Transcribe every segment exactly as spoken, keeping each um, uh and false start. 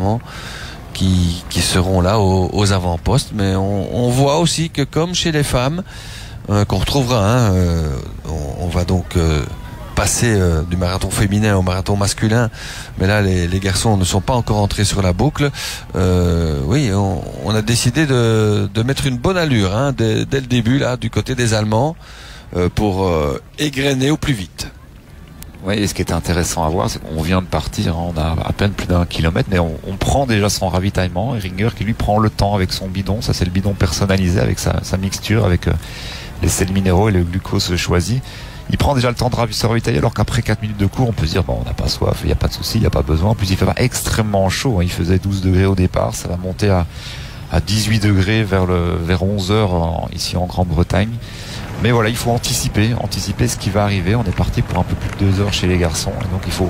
évidemment, qui, qui seront là aux, aux avant-postes. Mais on, on voit aussi que comme chez les femmes, euh, qu'on retrouvera, hein, euh, on, on va donc euh, passer euh, du marathon féminin au marathon masculin, mais là les, les garçons ne sont pas encore entrés sur la boucle. Euh, oui, on, on a décidé de, de mettre une bonne allure, hein, dès, dès le début là, du côté des Allemands, euh, pour euh, égrener au plus vite. Oui, et ce qui était intéressant à voir, c'est qu'on vient de partir, hein, on a à peine plus d'un kilomètre, mais on, on prend déjà son ravitaillement. Et Ringer qui lui prend le temps avec son bidon, ça c'est le bidon personnalisé avec sa, sa mixture, avec euh, les sels minéraux et le glucose choisi. Il prend déjà le temps de se ravitailler, alors qu'après quatre minutes de cours, on peut se dire, bon, on n'a pas soif, il n'y a pas de souci, il n'y a pas besoin. En plus, il fait pas extrêmement chaud, hein. Il faisait douze degrés au départ, ça va monter à, à dix-huit degrés vers, le, vers onze heures en, ici en Grande-Bretagne. Mais voilà, il faut anticiper, anticiper ce qui va arriver. On est parti pour un peu plus de deux heures chez les garçons, et donc il faut,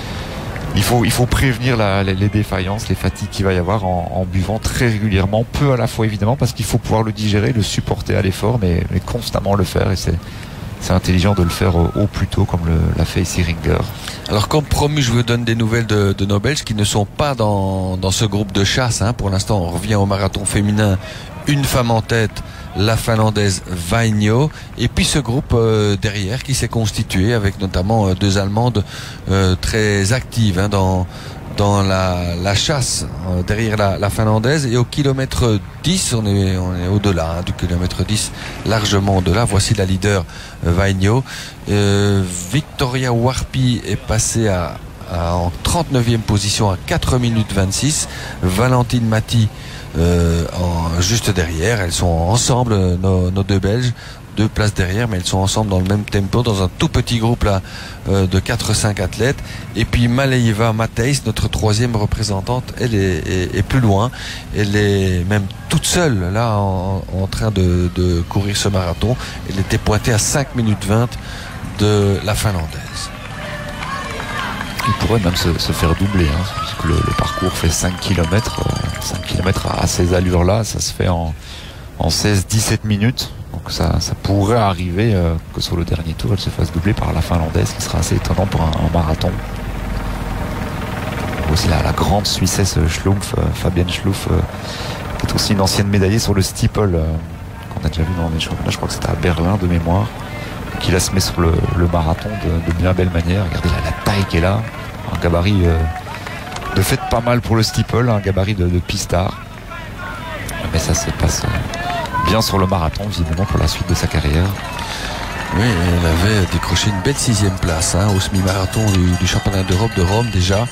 il faut, il faut prévenir la, les, les défaillances, les fatigues qu'il va y avoir en, en buvant très régulièrement, peu à la fois évidemment, parce qu'il faut pouvoir le digérer, le supporter à l'effort, mais, mais constamment le faire, et c'est, c'est intelligent de le faire au, au plus tôt, comme le, l'a fait ici Ringer. Alors comme promis, je vous donne des nouvelles de, de nos Belges qui ne sont pas dans, dans ce groupe de chasse, hein. Pour l'instant, on revient au marathon féminin, une femme en tête, la finlandaise Vainio, et puis ce groupe euh, derrière qui s'est constitué avec notamment euh, deux Allemandes euh, très actives, hein, dans dans la, la chasse, euh, derrière la, la finlandaise. Et au kilomètre dix, on est, on est au-delà, hein, du kilomètre dix, largement au-delà. Voici la leader euh, Vainio. Euh, Victoria Warpi est passée à, à, en trente-neuvième position à quatre minutes vingt-six. Valentine Mati Euh, en, juste derrière. Elles sont ensemble, nos, nos deux Belges, deux places derrière, mais elles sont ensemble dans le même tempo, dans un tout petit groupe là euh, de quatre cinq athlètes. Et puis Maleiva Matthijs, notre troisième représentante, elle est, est, est plus loin. Elle est même toute seule là en, en train de, de courir ce marathon. Elle était pointée à cinq minutes vingt de la finlandaise. Il pourrait même se, se faire doubler, hein, puisque le, le parcours fait cinq kilomètres. Euh, cinq kilomètres à, à ces allures-là, ça se fait en, en seize dix-sept minutes. Donc ça, ça pourrait arriver euh, que sur le dernier tour, elle se fasse doubler par la finlandaise, ce qui sera assez étonnant pour un, un marathon. Aussi la, la grande Suissesse Schlumpf, euh, Fabienne Schlumpf, euh, qui est aussi une ancienne médaillée sur le steeple, euh, qu'on a déjà vu dans les championnats, je crois que c'était à Berlin de mémoire, qui là se met sur le, le marathon de, de bien belle manière. Regardez la, la taille qu'elle a, un gabarit euh, de fait pas mal pour le steeple, un gabarit de, de pistard, mais ça se passe euh, bien sur le marathon visiblement pour la suite de sa carrière. Oui, elle avait décroché une belle sixième place, hein, au semi-marathon du, du championnat d'Europe de Rome déjà.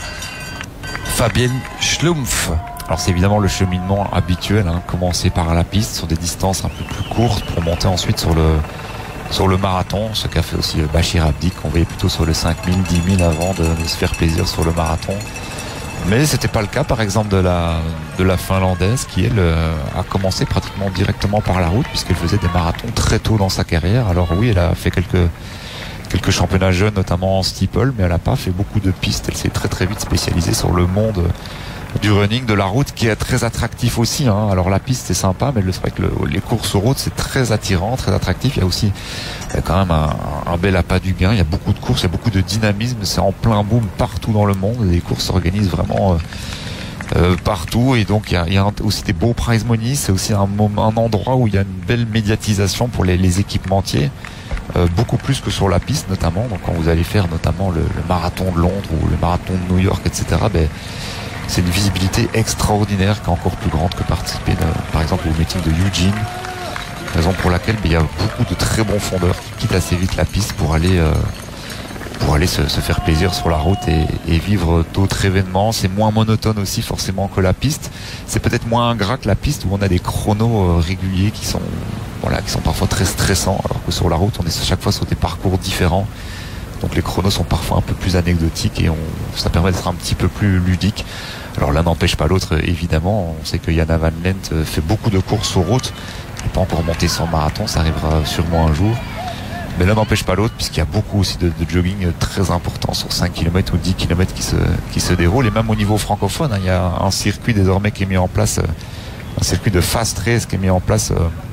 Fabienne Schlumpf. Alors c'est évidemment le cheminement habituel, hein, commencer par la piste sur des distances un peu plus courtes pour monter ensuite sur le sur le marathon, ce qu'a fait aussi Bachir Abdi, qu'on voyait plutôt sur le cinq mille, dix mille avant de, de se faire plaisir sur le marathon. Mais c'était pas le cas par exemple de la de la finlandaise qui elle euh, a commencé pratiquement directement par la route puisqu'elle faisait des marathons très tôt dans sa carrière. Alors oui, elle a fait quelques quelques championnats jeunes notamment en steeple, mais elle n'a pas fait beaucoup de pistes. Elle s'est très très vite spécialisée sur le monde du running, de la route, qui est très attractif aussi, hein. Alors la piste c'est sympa, mais c'est vrai que le, les courses sur route c'est très attirant, très attractif. Il y a aussi il y a quand même un, un bel appât du gain. Il y a beaucoup de courses, il y a beaucoup de dynamisme. C'est en plein boom partout dans le monde. Les courses s'organisent vraiment euh, euh, partout, et donc il y a, il y a aussi des beaux prize money. C'est aussi un, un endroit où il y a une belle médiatisation pour les, les équipementiers. Euh, beaucoup plus que sur la piste notamment. Donc quand vous allez faire notamment le, le marathon de Londres ou le marathon de New York, et cetera, ben, c'est une visibilité extraordinaire qui est encore plus grande que participer de, par exemple au meeting de Eugene, raison pour laquelle ben, il y a beaucoup de très bons fondeurs qui quittent assez vite la piste pour aller euh, pour aller se, se faire plaisir sur la route et, et vivre d'autres événements. C'est moins monotone aussi forcément que la piste. C'est peut-être moins ingrat que la piste où on a des chronos euh, réguliers qui sont voilà qui sont parfois très stressants, alors que sur la route on est chaque fois sur des parcours différents. Donc les chronos sont parfois un peu plus anecdotiques et on, ça permet d'être un petit peu plus ludique. Alors l'un n'empêche pas l'autre, évidemment. On sait que Jana Van Lent fait beaucoup de courses sur route. Il n'est pas encore monté son marathon, ça arrivera sûrement un jour. Mais l'un n'empêche pas l'autre, puisqu'il y a beaucoup aussi de, de jogging très important sur cinq kilomètres ou dix kilomètres qui se, qui se déroulent. Et même au niveau francophone, hein, il y a un circuit désormais qui est mis en place, un circuit de fast race qui est mis en place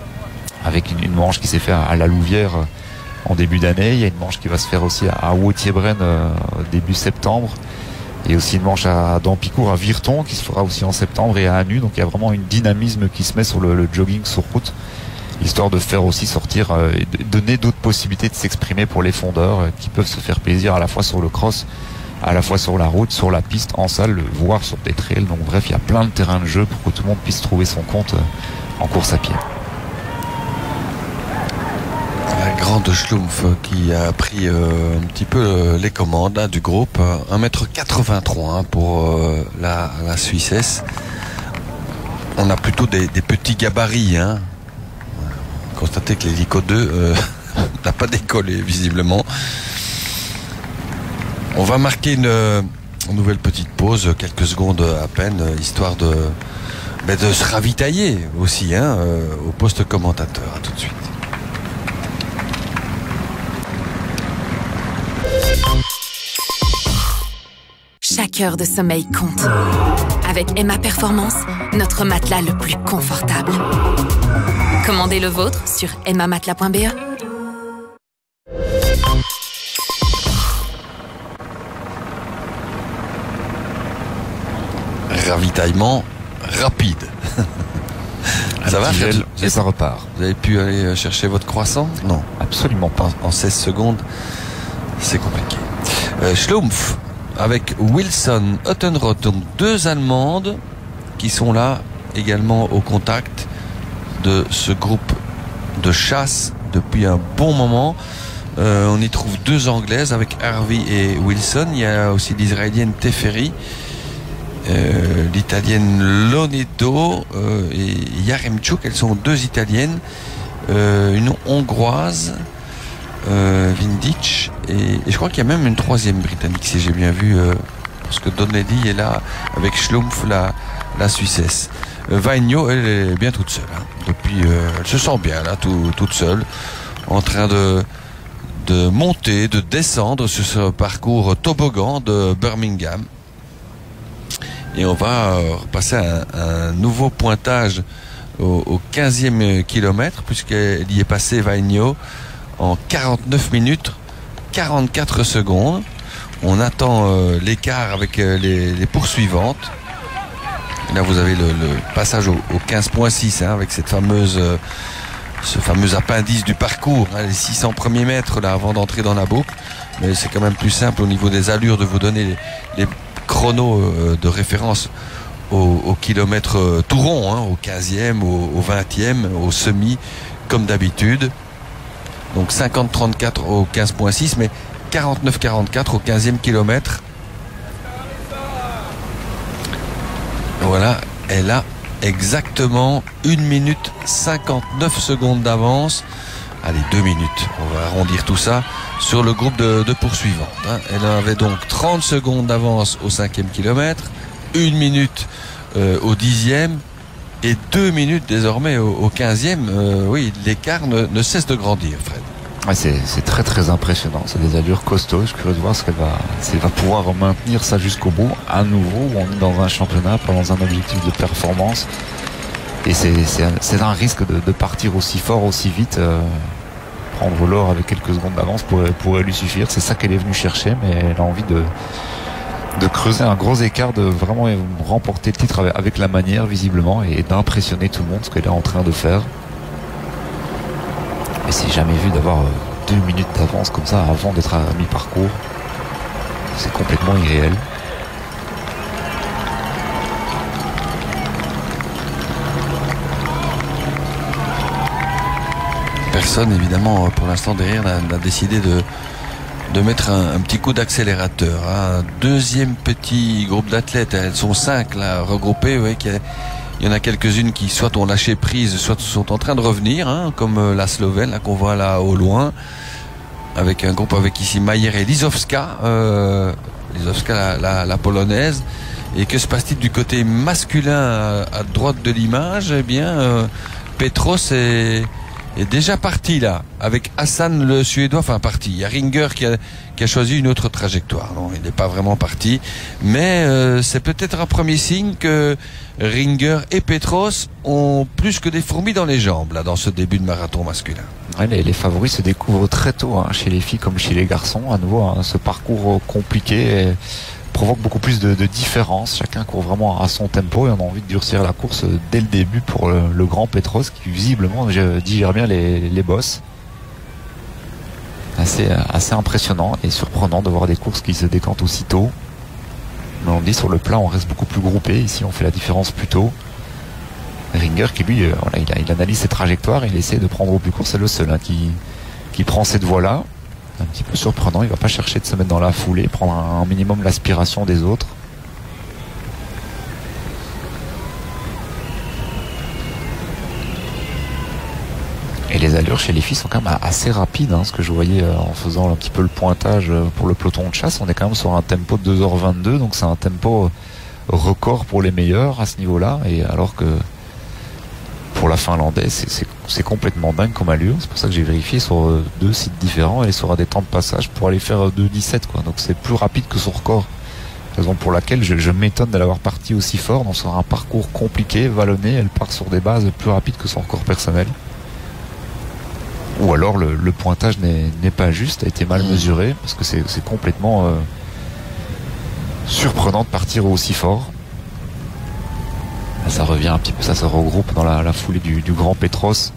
avec une, une manche qui s'est faite à la Louvière en début d'année. Il y a une manche qui va se faire aussi à Wauthier-Braine euh, début septembre. Il y a aussi une manche à Dampicourt, à Virton, qui se fera aussi en septembre, et à Anu. Donc il y a vraiment une dynamisme qui se met sur le, le jogging sur route, histoire de faire aussi sortir euh, et de donner d'autres possibilités de s'exprimer pour les fondeurs euh, qui peuvent se faire plaisir à la fois sur le cross, à la fois sur la route, sur la piste, en salle, voire sur des trails. Donc bref, il y a plein de terrains de jeu pour que tout le monde puisse trouver son compte euh, en course à pied. La grande Schlumpf qui a pris euh, un petit peu euh, les commandes hein, du groupe. un mètre quatre-vingt-trois hein, pour euh, la, la Suissesse. On a plutôt des, des petits gabarits. Hein. Constatez que l'hélico deux euh, n'a pas décollé visiblement. On va marquer une, une nouvelle petite pause, quelques secondes à peine, histoire de, ben de se ravitailler aussi hein, euh, au poste commentateur. À tout de suite. Chaque heure de sommeil compte. Avec Emma Performance, notre matelas le plus confortable. Commandez le vôtre sur emma matelas point b e. Ravitaillement rapide. Ça va, gel, et ça repart. Vous avez pu aller chercher votre croissant? Non. Absolument pas. En, en seize secondes, c'est compliqué. Euh, Schlumpf avec Wilson Ottenroth, donc deux Allemandes qui sont là également au contact de ce groupe de chasse depuis un bon moment. Euh, on y trouve deux Anglaises avec Harvey et Wilson. Il y a aussi l'Israélienne Teferi, euh, l'Italienne Loneto euh, et Yaremchuk. Elles sont deux Italiennes, euh, une Hongroise, euh, Vindic, et, et je crois qu'il y a même une troisième Britannique si j'ai bien vu, euh, parce que Donnelly est là avec Schlumpf, la, la Suissesse. Euh, Vainio, elle est bien toute seule. Hein. Depuis, euh, elle se sent bien là, tout, toute seule, en train de de monter, de descendre sur ce parcours toboggan de Birmingham. Et on va euh, repasser un, un nouveau pointage au, au quinzième kilomètre, puisqu'elle y est passée, Vainio, en quarante-neuf minutes quarante-quatre secondes. On attend euh, l'écart avec euh, les, les poursuivantes. Là vous avez le, le passage au, au quinze virgule six hein, avec cette fameuse euh, ce fameux appendice du parcours, hein, les six cents premiers mètres là avant d'entrer dans la boucle. Mais c'est quand même plus simple au niveau des allures de vous donner les, les chronos euh, de référence au, au kilomètre euh, tout rond, hein, au quinzième, au, au vingtième, au semi, comme d'habitude. Donc cinquante trente-quatre au quinze virgule six, mais quarante-neuf quarante-quatre au quinzième kilomètre. Voilà, elle a exactement une minute cinquante-neuf secondes d'avance. Allez, deux minutes. On va arrondir tout ça sur le groupe de, de poursuivantes. Hein. Elle avait donc trente secondes d'avance au cinquième kilomètre, une minute euh, au dixième et deux minutes désormais au, au quinzième. Euh, oui, l'écart ne, ne cesse de grandir, Fred. Ouais, c'est, c'est très très impressionnant. C'est des allures costauds. Je suis curieux de voir ce qu'elle va, si elle va pouvoir maintenir ça jusqu'au bout. À nouveau, on est dans un championnat, pas dans un objectif de performance. Et c'est, c'est, un, c'est un risque de, de partir aussi fort, aussi vite. Euh, prendre l'or avec quelques secondes d'avance pourrait, pourrait lui suffire. C'est ça qu'elle est venue chercher, mais elle a envie de, de creuser un gros écart, de vraiment remporter le titre avec, avec la manière, visiblement, et d'impressionner tout le monde, ce qu'elle est en train de faire. Mais c'est jamais vu d'avoir deux minutes d'avance comme ça avant d'être à mi-parcours. C'est complètement irréel. Personne, évidemment, pour l'instant derrière, n'a, n'a décidé de, de mettre un, un petit coup d'accélérateur. Un deuxième petit groupe d'athlètes, elles sont cinq là, regroupées. Vous voyez qu'il y a, Il y en a quelques-unes qui soit ont lâché prise, soit sont en train de revenir, hein, comme la Slovène là, qu'on voit là au loin, avec un groupe avec ici Mayer et Lisowska, euh, Lisowska la, la, la polonaise. Et que se passe-t-il du côté masculin à, à droite de l'image? Eh bien, euh, Petros est, est déjà parti là, avec Hassan le Suédois, enfin parti. Il y a Ringer qui a, qui a choisi une autre trajectoire. Non, il n'est pas vraiment parti, mais euh, c'est peut-être un premier signe que Ringer et Petros ont plus que des fourmis dans les jambes là dans ce début de marathon masculin. Ouais, les, les favoris se découvrent très tôt, hein, chez les filles comme chez les garçons. À nouveau, hein, ce parcours compliqué, et provoque beaucoup plus de, de différence. Chacun court vraiment à son tempo et on a envie de durcir la course dès le début pour le, le grand Petros qui visiblement digère bien les, les bosses. Assez, assez impressionnant et surprenant de voir des courses qui se décantent aussitôt. Mais on dit sur le plat on reste beaucoup plus groupé. Ici on fait la différence plus tôt. Ringer qui lui, euh, voilà, il, a, il analyse ses trajectoires, il essaie de prendre au plus court, c'est le seul hein, qui, qui prend cette voie-là. Un petit peu surprenant, il va pas chercher de se mettre dans la foulée, prendre un, un minimum l'aspiration des autres. Et les allures chez les filles sont quand même assez rapides, hein, ce que je voyais euh, en faisant un petit peu le pointage pour le peloton de chasse. On est quand même sur un tempo de deux heures vingt-deux, donc c'est un tempo record pour les meilleurs à ce niveau-là. Et alors que pour la finlandaise, c'est, c'est, c'est complètement dingue comme allure. C'est pour ça que j'ai vérifié sur euh, deux sites différents. Elle sera des temps de passage pour aller faire deux dix-sept, quoi. Donc c'est plus rapide que son record. Raison pour laquelle je, je m'étonne de l'avoir partie aussi fort. Donc sur un parcours compliqué, vallonné, elle part sur des bases plus rapides que son record personnel. Ou alors le, le pointage n'est, n'est pas juste, a été mal mesuré, parce que c'est, c'est complètement euh, surprenant de partir aussi fort. Ça revient un petit peu, ça se regroupe dans la, la foulée du, du grand Petros.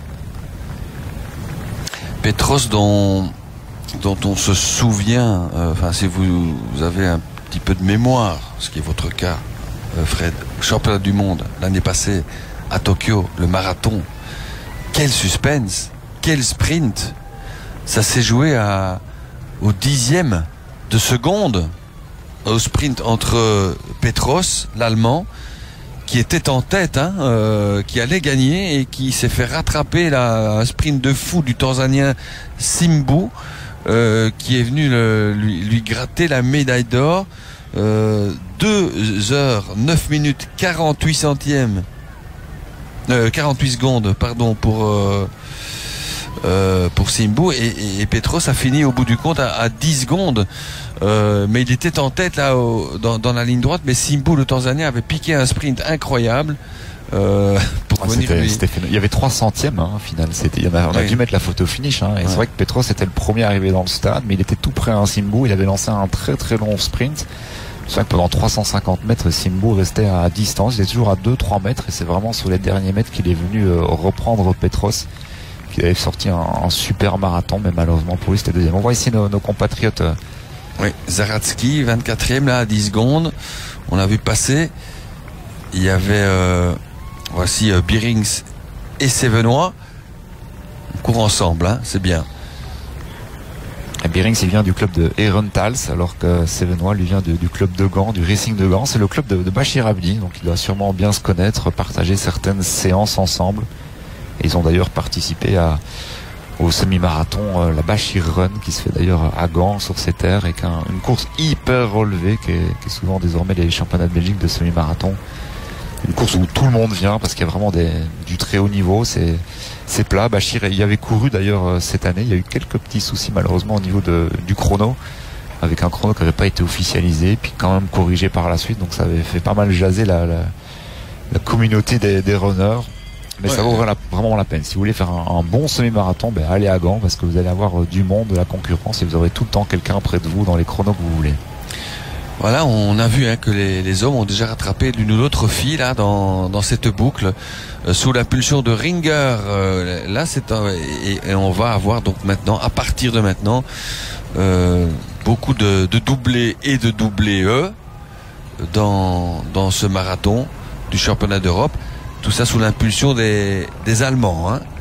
Petros dont, dont on se souvient, euh, enfin si vous, vous avez un petit peu de mémoire, ce qui est votre cas, euh, Fred, championnat du monde l'année passée à Tokyo, le marathon, quel suspense, quel sprint, ça s'est joué à, au dixième de seconde au sprint entre Petros, l'Allemand, qui était en tête, hein, euh, qui allait gagner et qui s'est fait rattraper là, un sprint de fou du Tanzanien Simbu, euh, qui est venu le, lui, lui gratter la médaille d'or. Euh, deux heures, neuf minutes, quarante-huit centièmes, euh, quarante-huit secondes, pardon, pour euh, euh, pour Simbu, et, et Petros a fini au bout du compte à, à dix secondes. Euh, mais il était en tête là au, dans, dans la ligne droite, mais Simbu le Tanzanien avait piqué un sprint incroyable euh, pour ouais, venir c'était, lui... c'était, il y avait trois centièmes hein, au final. C'était, il y en a, on a oui. dû mettre la photo finish hein, et ouais. C'est vrai que Petros était le premier arrivé dans le stade, mais il était tout près à un Simbu. Il avait lancé un très très long sprint. C'est vrai que pendant trois cent cinquante mètres, Simbu restait à distance. Il était toujours à deux trois mètres et c'est vraiment sur les derniers mètres qu'il est venu euh, reprendre Petros, qui avait sorti un, un super marathon, mais malheureusement pour lui c'était deuxième. On voit ici nos, nos compatriotes. Euh, Oui, Zaratsky, vingt-quatrième là à dix secondes. On a vu passer. Il y avait euh, voici euh, Bierings et Sévenois. On court ensemble, hein, c'est bien. Et Bierings il vient du club de Herentals, alors que Sévenois lui vient de, du club de Gand, du Racing de Gand. C'est le club de, de Bachir Abdi, donc il doit sûrement bien se connaître, partager certaines séances ensemble. Et ils ont d'ailleurs participé à au semi-marathon, euh, la Bachir Run, qui se fait d'ailleurs à Gand sur ces terres, et qu'un, une course hyper relevée, qui est, qui est souvent désormais les championnats de Belgique de semi-marathon. Une course où tout le monde vient, parce qu'il y a vraiment des, du très haut niveau, c'est, c'est plat. Bachir y avait couru d'ailleurs cette année, il y a eu quelques petits soucis malheureusement au niveau de, du chrono, avec un chrono qui n'avait pas été officialisé, puis quand même corrigé par la suite, donc ça avait fait pas mal jaser la, la, la communauté des, des runners. Mais ouais, ça vaut la, vraiment la peine. Si vous voulez faire un, un bon semi-marathon, ben allez à Gand, parce que vous allez avoir euh, du monde, de la concurrence, et vous aurez tout le temps quelqu'un près de vous dans les chronos que vous voulez. Voilà, on a vu hein, que les, les hommes ont déjà rattrapé l'une ou l'autre fille là dans, dans cette boucle euh, sous l'impulsion de Ringer. Euh, là, c'est un, et, et on va avoir donc maintenant, à partir de maintenant, euh, beaucoup de, de doublés et de doublés E dans dans ce marathon du championnat d'Europe. Tout ça sous l'impulsion des, des Allemands, hein,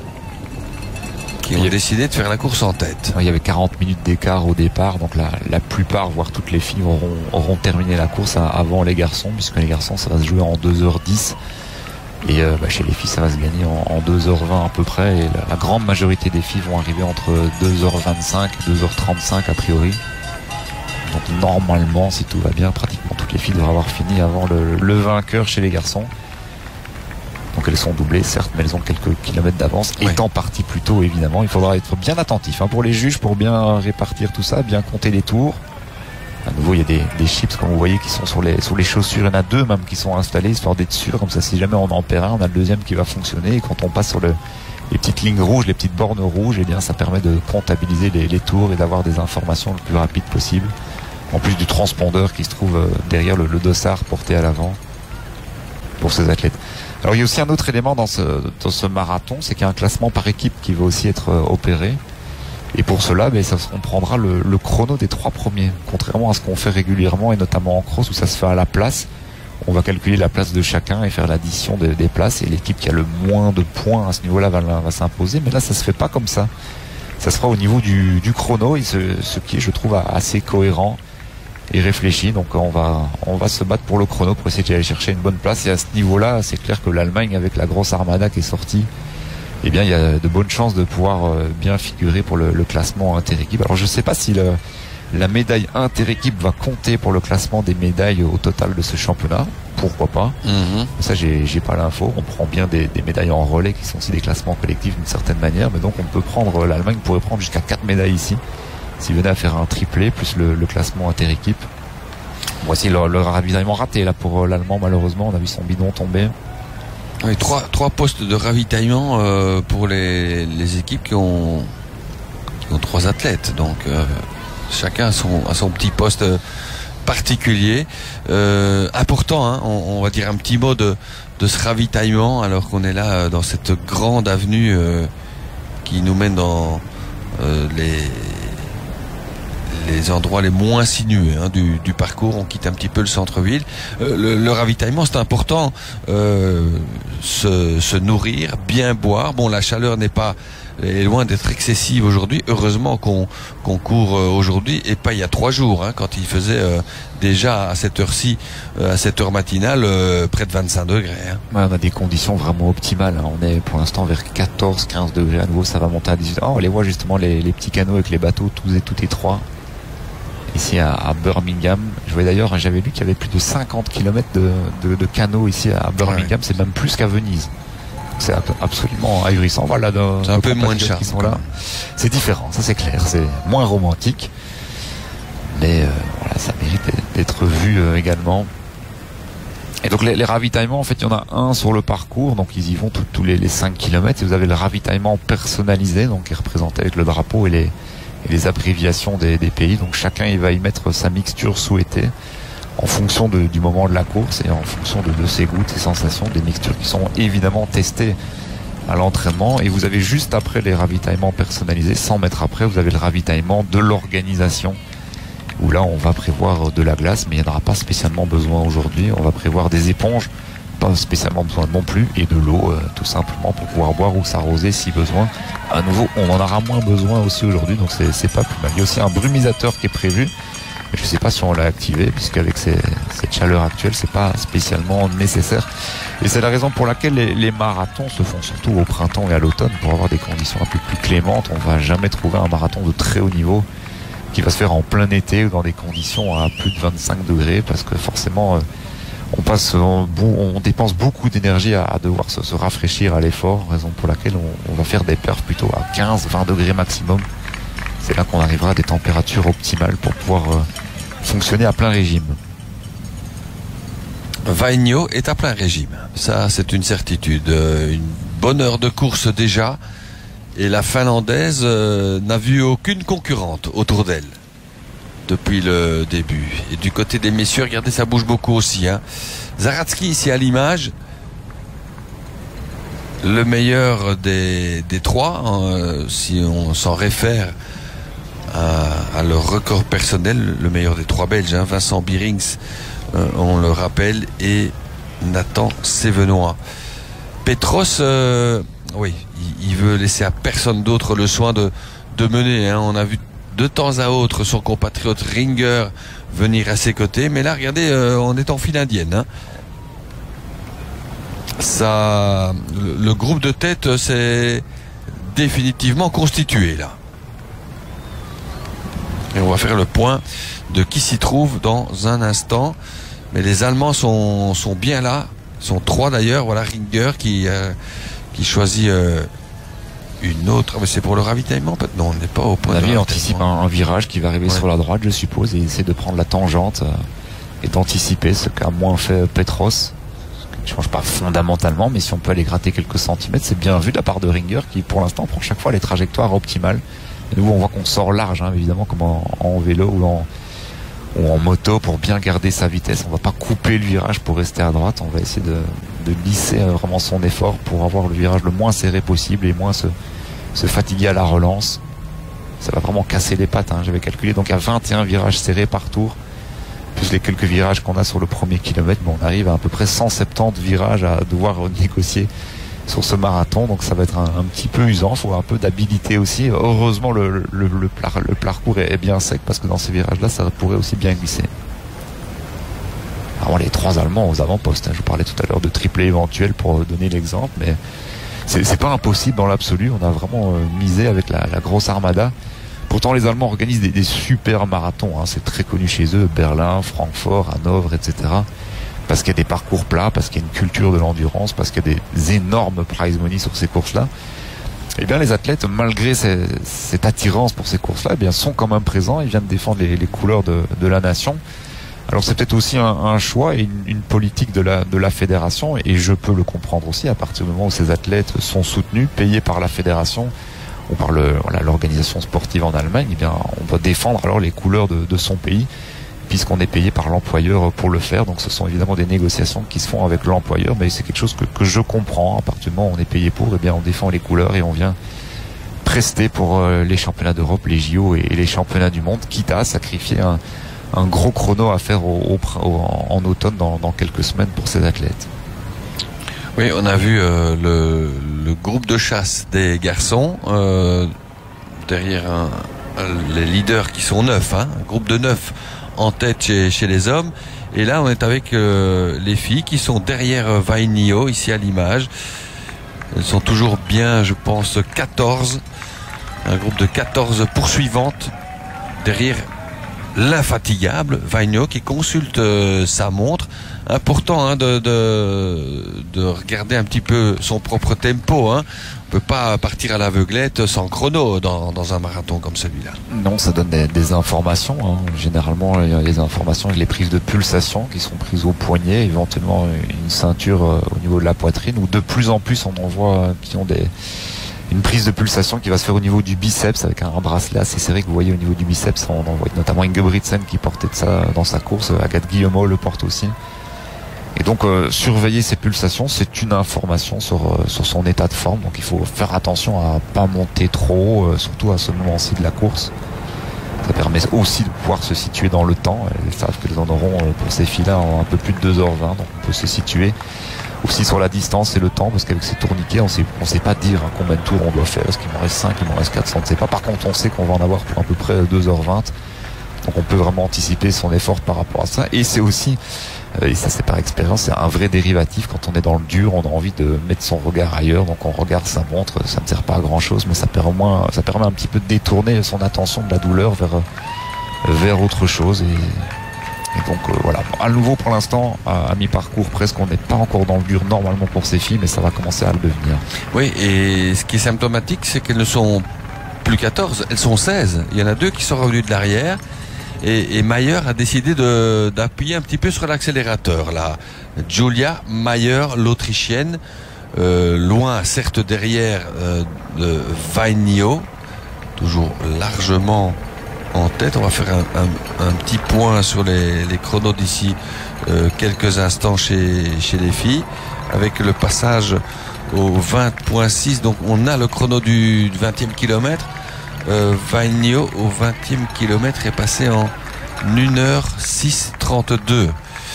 qui ont décidé de faire la course en tête. Il y avait quarante minutes d'écart au départ, donc la, la plupart, voire toutes les filles auront, auront terminé la course avant les garçons, puisque les garçons ça va se jouer en deux heures dix. Et euh, bah, chez les filles ça va se gagner en, en deux heures vingt à peu près. Et la, la grande majorité des filles vont arriver entre deux heures vingt-cinq et deux heures trente-cinq a priori. Donc normalement, si tout va bien, pratiquement toutes les filles devraient avoir fini avant le, le vainqueur chez les garçons. Donc elles sont doublées certes, mais elles ont quelques kilomètres d'avance, ouais. Étant parties plus tôt évidemment. Il faudra être bien attentif hein, pour les juges, pour bien répartir tout ça, bien compter les tours. À nouveau il y a des, des chips comme vous voyez qui sont sur les, sur les chaussures. Il y en a deux même qui sont installés histoire d'être sûr, comme ça si jamais on en perd un, on a le deuxième qui va fonctionner. Et quand on passe sur le, les petites lignes rouges, les petites bornes rouges, eh bien ça permet de comptabiliser les, les tours et d'avoir des informations le plus rapide possible. En plus du transpondeur qui se trouve derrière le, le dossard porté à l'avant pour ces athlètes. Alors il y a aussi un autre élément dans ce, dans ce marathon, c'est qu'il y a un classement par équipe qui va aussi être opéré. Et pour cela, ben, ça, on prendra le, le chrono des trois premiers. Contrairement à ce qu'on fait régulièrement, et notamment en cross, où ça se fait à la place, on va calculer la place de chacun et faire l'addition des, des places. Et l'équipe qui a le moins de points à ce niveau-là va, va s'imposer. Mais là, ça se fait pas comme ça. Ça se fera au niveau du, du chrono, et ce, ce qui est, je trouve, assez cohérent et réfléchi. Donc on va on va se battre pour le chrono pour essayer d'aller chercher une bonne place. Et à ce niveau-là, c'est clair que l'Allemagne, avec la grosse armada qui est sortie, eh bien il y a de bonnes chances de pouvoir bien figurer pour le, le classement inter-équipe. Alors je ne sais pas si le, la médaille inter-équipe va compter pour le classement des médailles au total de ce championnat. Pourquoi pas. Mm-hmm. Ça, j'ai, j'ai pas l'info. On prend bien des, des médailles en relais qui sont aussi des classements collectifs d'une certaine manière. Mais donc on peut prendre, l'Allemagne pourrait prendre jusqu'à quatre médailles ici, s'il venait à faire un triplé, plus le, le classement inter-équipe. Voici le, le ravitaillement raté là pour l'Allemand, malheureusement. On a vu son bidon tomber. Oui, trois, trois postes de ravitaillement euh, pour les, les équipes qui ont, qui ont trois athlètes. Donc euh, chacun a son, a son petit poste particulier. Euh, important, hein, on, on va dire un petit mot de, de ce ravitaillement alors qu'on est là dans cette grande avenue euh, qui nous mène dans euh, les... les endroits les moins sinueux hein, du, du parcours. On quitte un petit peu le centre-ville. Euh, le, le ravitaillement, c'est important. Euh, se, se nourrir, bien boire. Bon, la chaleur n'est pas est loin d'être excessive aujourd'hui. Heureusement qu'on qu'on court euh, aujourd'hui et pas il y a trois jours, hein, quand il faisait euh, déjà à cette heure-ci, euh, à cette heure matinale, euh, près de vingt-cinq degrés. Hein. Ouais, on a des conditions vraiment optimales. Hein. On est pour l'instant vers quatorze quinze degrés à nouveau. Ça va monter à dix-huit. Oh, on les voit justement les, les petits canaux avec les bateaux tous et tout étroits. Ici à, à Birmingham, je voyais d'ailleurs, j'avais lu qu'il y avait plus de cinquante kilomètres de, de, de canaux ici à Birmingham, ouais. C'est même plus qu'à Venise. C'est absolument ahurissant. Voilà, de, c'est un peu moins de charme. C'est différent, ça c'est clair, c'est moins romantique, mais euh, voilà, ça mérite d'être vu euh, également. Et donc les, les ravitaillements, en fait, il y en a un sur le parcours, donc ils y vont tous les, les cinq kilomètres. Et vous avez le ravitaillement personnalisé, donc qui est représenté avec le drapeau et les et les abréviations des, des pays. Donc chacun il va y mettre sa mixture souhaitée en fonction de, du moment de la course et en fonction de, de ses goûts, ses sensations, des mixtures qui sont évidemment testées à l'entraînement. Et vous avez juste après les ravitaillements personnalisés, cent mètres après, vous avez le ravitaillement de l'organisation où là on va prévoir de la glace, mais il n'y en aura pas spécialement besoin aujourd'hui. On va prévoir des éponges, pas spécialement besoin non plus, et de l'eau euh, tout simplement pour pouvoir boire ou s'arroser si besoin. À nouveau, on en aura moins besoin aussi aujourd'hui, donc c'est, c'est pas plus mal. Il y a aussi un brumisateur qui est prévu, mais je sais pas si on l'a activé, puisqu'avec ces, cette chaleur actuelle, c'est pas spécialement nécessaire. Et c'est la raison pour laquelle les, les marathons se font surtout au printemps et à l'automne, pour avoir des conditions un peu plus clémentes. On va jamais trouver un marathon de très haut niveau qui va se faire en plein été ou dans des conditions à plus de vingt-cinq degrés, parce que forcément... Euh, On passe, on, on dépense beaucoup d'énergie à, à devoir se, se rafraîchir à l'effort, raison pour laquelle on, on va faire des perfs plutôt à quinze vingt degrés maximum. C'est là qu'on arrivera à des températures optimales pour pouvoir euh, fonctionner à plein régime. Vainio est à plein régime, ça c'est une certitude. Une bonne heure de course déjà, et la Finlandaise euh, n'a vu aucune concurrente autour d'elle depuis le début. Et du côté des messieurs, regardez, ça bouge beaucoup aussi. Hein. Zaratsky ici à l'image, le meilleur des, des trois, hein, si on s'en réfère à, à leur record personnel, le meilleur des trois Belges, hein, Vincent Bierings, euh, on le rappelle, et Nathan Sévenois. Petros, euh, oui, il, il veut laisser à personne d'autre le soin de, de mener. Hein. On a vu de temps à autre son compatriote Ringer venir à ses côtés, mais là regardez, euh, on est en file indienne, hein. Ça, le, le groupe de tête s'est définitivement constitué là, et on va faire le point de qui s'y trouve dans un instant. Mais les Allemands sont, sont bien là, sont trois d'ailleurs. Voilà Ringer qui, euh, qui choisit euh, une autre, mais c'est pour le ravitaillement. Non, on n'est pas au point. On anticipe un, un virage qui va arriver, ouais, sur la droite, je suppose, et essaie de prendre la tangente euh, et d'anticiper, ce qu'a moins fait Petros, ce qui ne change pas fondamentalement, mais si on peut aller gratter quelques centimètres, c'est bien vu de la part de Ringer, qui pour l'instant prend chaque fois les trajectoires optimales. Et nous on voit qu'on sort large, hein, évidemment, comme en, en vélo ou en, ou en moto pour bien garder sa vitesse. On va pas couper le virage pour rester à droite. On va essayer de, de lisser vraiment son effort pour avoir le virage le moins serré possible et moins se, se fatiguer à la relance. Ça va vraiment casser les pattes, hein. J'avais calculé, donc à vingt et un virages serrés par tour, plus les quelques virages qu'on a sur le premier kilomètre, bon, on arrive à à peu près cent soixante-dix virages à devoir négocier sur ce marathon, donc ça va être un, un petit peu usant. Il faut un peu d'habilité aussi. Heureusement le, le, le, le, le parcours est, est bien sec, parce que dans ces virages là ça pourrait aussi bien glisser. Alors les trois Allemands aux avant-postes, hein. Je vous parlais tout à l'heure de triplé éventuel pour donner l'exemple, mais c'est, c'est pas impossible dans l'absolu. On a vraiment euh, misé avec la, la grosse armada. Pourtant les Allemands organisent des, des super marathons, hein. C'est très connu chez eux, Berlin, Francfort, Hanovre, et cetera. Parce qu'il y a des parcours plats, parce qu'il y a une culture de l'endurance, parce qu'il y a des énormes prize money sur ces courses-là. Et bien les athlètes, malgré ces, cette attirance pour ces courses-là, eh bien sont quand même présents. Ils viennent défendre les, les couleurs de, de la nation. Alors c'est peut-être aussi un, un choix et une, une politique de la, de la fédération, et je peux le comprendre aussi à partir du moment où ces athlètes sont soutenus, payés par la fédération ou par le, voilà, l'organisation sportive en Allemagne. Eh bien on doit défendre alors les couleurs de, de son pays, puisqu'on est payé par l'employeur pour le faire. Donc ce sont évidemment des négociations qui se font avec l'employeur, mais c'est quelque chose que, que je comprends. À partir du moment où on est payé pour, eh bien on défend les couleurs et on vient prester pour euh, les championnats d'Europe, les J O et, et les championnats du monde, quitte à sacrifier un, un gros chrono à faire au, au, au, en automne dans, dans quelques semaines pour ces athlètes. Oui, on a vu euh, le, le groupe de chasse des garçons euh, derrière un, un, les leaders qui sont neuf, hein, un groupe de neuf en tête chez, chez les hommes. Et là, on est avec euh, les filles qui sont derrière euh, Vainio, ici à l'image. Elles sont toujours bien, je pense, quatorze. Un groupe de quatorze poursuivantes derrière l'infatigable Vainio qui consulte euh, sa montre. Important hein, de, de, de regarder un petit peu son propre tempo. Hein. On peut pas partir à l'aveuglette sans chrono dans, dans un marathon comme celui-là. Non, ça donne des, des informations. Hein. Généralement, il y a les informations et les prises de pulsation qui sont prises au poignet, éventuellement une ceinture euh, au niveau de la poitrine, ou de plus en plus on en voit euh, qui ont des une prise de pulsation qui va se faire au niveau du biceps avec un bracelet assez serré que vous voyez au niveau du biceps. On en voit notamment Ingebrigtsen qui portait de ça dans sa course. Agathe Guillemot le porte aussi. Et donc euh, surveiller ces pulsations, c'est une information sur euh, sur son état de forme. Donc il faut faire attention à pas monter trop haut, euh, surtout à ce moment-ci de la course. Ça permet aussi de pouvoir se situer dans le temps. Elles savent qu'elles en auront euh, pour ces filles-là en un peu plus de deux heures vingt, donc on peut se situer aussi sur la distance et le temps, parce qu'avec ces tourniquets, on sait, on sait pas dire hein, combien de tours on doit faire. Est-ce qu'il m'en reste cinq, il m'en reste quatre, on ne sait pas. Par contre, on sait qu'on va en avoir pour à peu près deux heures vingt. Donc on peut vraiment anticiper son effort par rapport à ça. Et c'est aussi, euh, et ça c'est par expérience, c'est un vrai dérivatif. Quand on est dans le dur, on a envie de mettre son regard ailleurs. Donc on regarde sa montre, ça ne sert pas à grand chose, mais ça permet, moins, ça permet un petit peu de détourner son attention de la douleur vers, vers autre chose. Et, Et donc euh, voilà, à nouveau pour l'instant, à, à mi-parcours presque, on n'est pas encore dans le dur normalement pour ces filles, mais ça va commencer à le devenir. Oui, et ce qui est symptomatique, c'est qu'elles ne sont plus quatorze, elles sont seize. Il y en a deux qui sont revenus de l'arrière, et, et Mayer a décidé de, d'appuyer un petit peu sur l'accélérateur. Là, Julia Mayer, l'Autrichienne, euh, loin certes derrière euh, de Vainio, toujours largement en tête. On va faire un, un, un petit point sur les, les chronos d'ici euh, quelques instants chez, chez les filles, avec le passage au vingt virgule six. Donc on a le chrono du, du vingtième kilomètre. euh, Vainio au vingtième kilomètre est passé en une heure six trente-deux,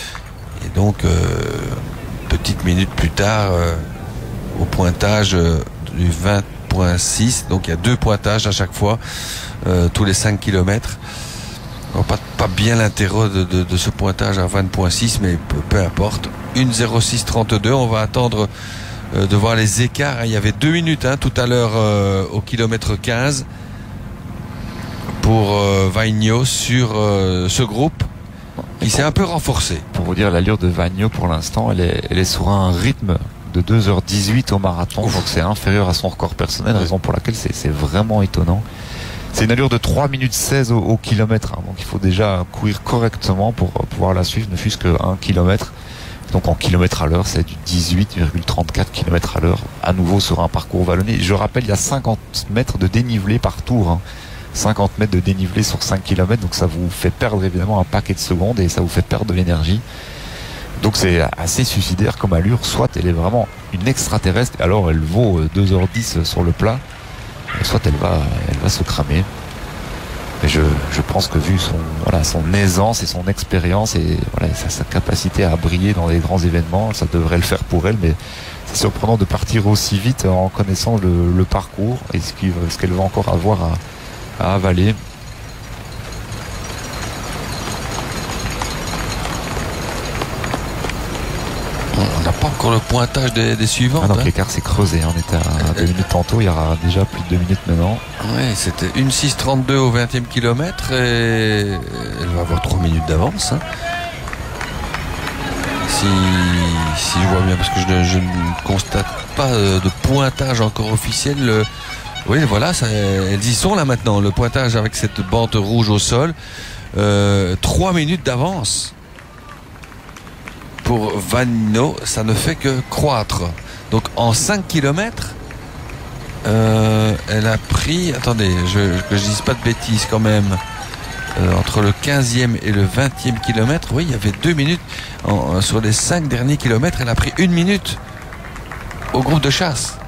et donc euh, petite minute plus tard euh, au pointage euh, du vingt virgule six. Donc il y a deux pointages à chaque fois, euh, tous les cinq kilomètres. Pas, pas bien l'intérêt de, de, de ce pointage à vingt virgule six, mais peu, peu importe. une heure zéro six trente-deux. On va attendre euh, de voir les écarts. Il y avait deux minutes hein, tout à l'heure euh, au kilomètre quinze pour euh, Vainio sur euh, ce groupe qui s'est un peu renforcé. Pour vous dire, l'allure de Vainio pour l'instant, elle est, elle est sur un rythme de deux heures dix-huit au marathon. Ouf. Donc c'est inférieur à son record personnel, ouais. Raison pour laquelle c'est, c'est vraiment étonnant. C'est une allure de trois minutes seize au, au kilomètre, hein. Donc il faut déjà courir correctement pour pouvoir la suivre, ne fût-ce que un kilomètre. Donc en kilomètre à l'heure, c'est du dix-huit virgule trente-quatre kilomètres à l'heure, à nouveau sur un parcours vallonné. Je rappelle, il y a cinquante mètres de dénivelé par tour, hein. cinquante mètres de dénivelé sur cinq kilomètres, donc ça vous fait perdre évidemment un paquet de secondes et ça vous fait perdre de l'énergie. Donc c'est assez suicidaire comme allure. Soit elle est vraiment une extraterrestre, alors elle vaut deux heures dix sur le plat, soit elle va, elle va se cramer. Mais je, je pense que vu son, voilà, son aisance et son expérience et voilà, sa, sa capacité à briller dans les grands événements, ça devrait le faire pour elle. Mais c'est surprenant de partir aussi vite en connaissant le, le parcours et ce, qu'il, ce qu'elle va encore avoir à, à avaler. On n'a pas encore le pointage des, des suivantes. Ah donc hein. L'écart s'est creusé. On était à deux minutes tantôt. Il y aura déjà plus de deux minutes maintenant. Oui, c'était une six trente-deux au vingtième kilomètre et elle va avoir trois minutes d'avance. Hein. Si, si je vois bien, parce que je, je ne constate pas de pointage encore officiel. Le, oui, voilà, ça, elles y sont là maintenant. Le pointage avec cette bande rouge au sol. Euh, trois minutes d'avance. Pour Vagno, ça ne fait que croître. Donc en cinq kilomètres, euh, elle a pris, attendez, je, que je dise pas de bêtises quand même, euh, entre le quinzième et le vingtième kilomètre, oui, il y avait deux minutes. En, sur les cinq derniers kilomètres, elle a pris une minute au groupe de chasse.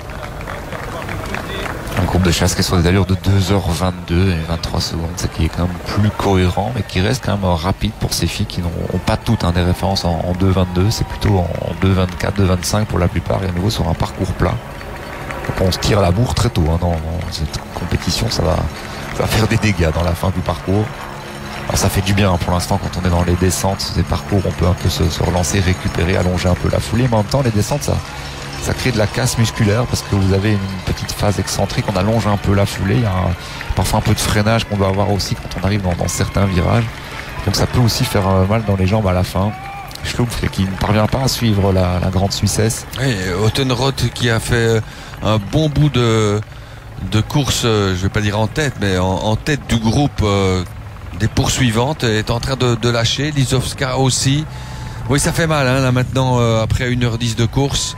Un groupe de chasse qui est sur des allures de deux heures vingt-deux et vingt-trois secondes, c'est qui est quand même plus cohérent, mais qui reste quand même rapide pour ces filles qui n'ont pas toutes hein, des références en, en deux vingt-deux, c'est plutôt en deux vingt-quatre, deux vingt-cinq pour la plupart, et à nouveau sur un parcours plat. Donc on se tire à la bourre très tôt hein, dans, dans cette compétition, ça va, ça va faire des dégâts dans la fin du parcours. Alors ça fait du bien hein, pour l'instant quand on est dans les descentes, ces parcours on peut un peu se, se relancer, récupérer, allonger un peu la foulée, mais en même temps les descentes ça... ça crée de la casse musculaire parce que vous avez une petite phase excentrique, on allonge un peu la foulée, il y a un, parfois un peu de freinage qu'on doit avoir aussi quand on arrive dans, dans certains virages, donc ça peut aussi faire mal dans les jambes à la fin. Schlumpf qui ne parvient pas à suivre la, la grande Suissesse. Oui, Ottenroth qui a fait un bon bout de, de course, je ne vais pas dire en tête, mais en, en tête du groupe euh, des poursuivantes, est en train de, de lâcher, Lisowska aussi. Oui, ça fait mal hein, là maintenant euh, après une heure dix de course.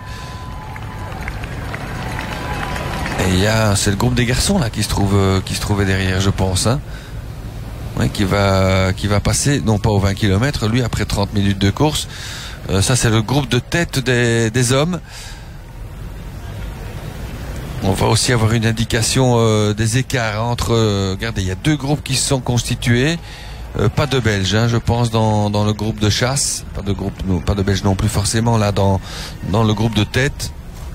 Et il y a, c'est le groupe des garçons là qui se trouve, euh, qui se trouvait derrière, je pense. Hein. Ouais, qui va, qui va passer, non pas aux vingt kilomètres, lui après trente minutes de course. Euh, ça c'est le groupe de tête des, des hommes. On va aussi avoir une indication euh, des écarts entre. Euh, regardez, il y a deux groupes qui se sont constitués. Euh, pas de Belges, hein, je pense, dans, dans le groupe de chasse. Pas de groupe, non, pas de Belges non plus forcément là dans, dans le groupe de tête.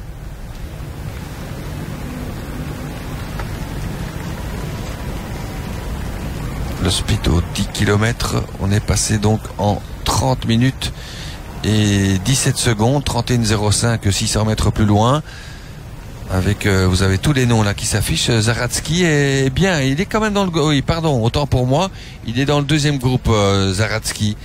Le speed aux dix kilomètres, on est passé donc en trente minutes et dix-sept secondes, trente et un zéro cinq, six cents mètres plus loin. Avec, euh, vous avez tous les noms là qui s'affichent. Zaratsky est bien, il est quand même dans le, oui, pardon, autant pour moi, il est dans le deuxième groupe, euh, Zaratsky.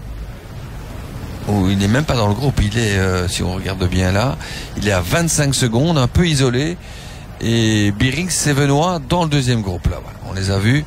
Oh, il n'est même pas dans le groupe, il est, euh, si on regarde bien là, il est à vingt-cinq secondes, un peu isolé. Et Bierings, Sévenois dans le deuxième groupe là, voilà, on les a vus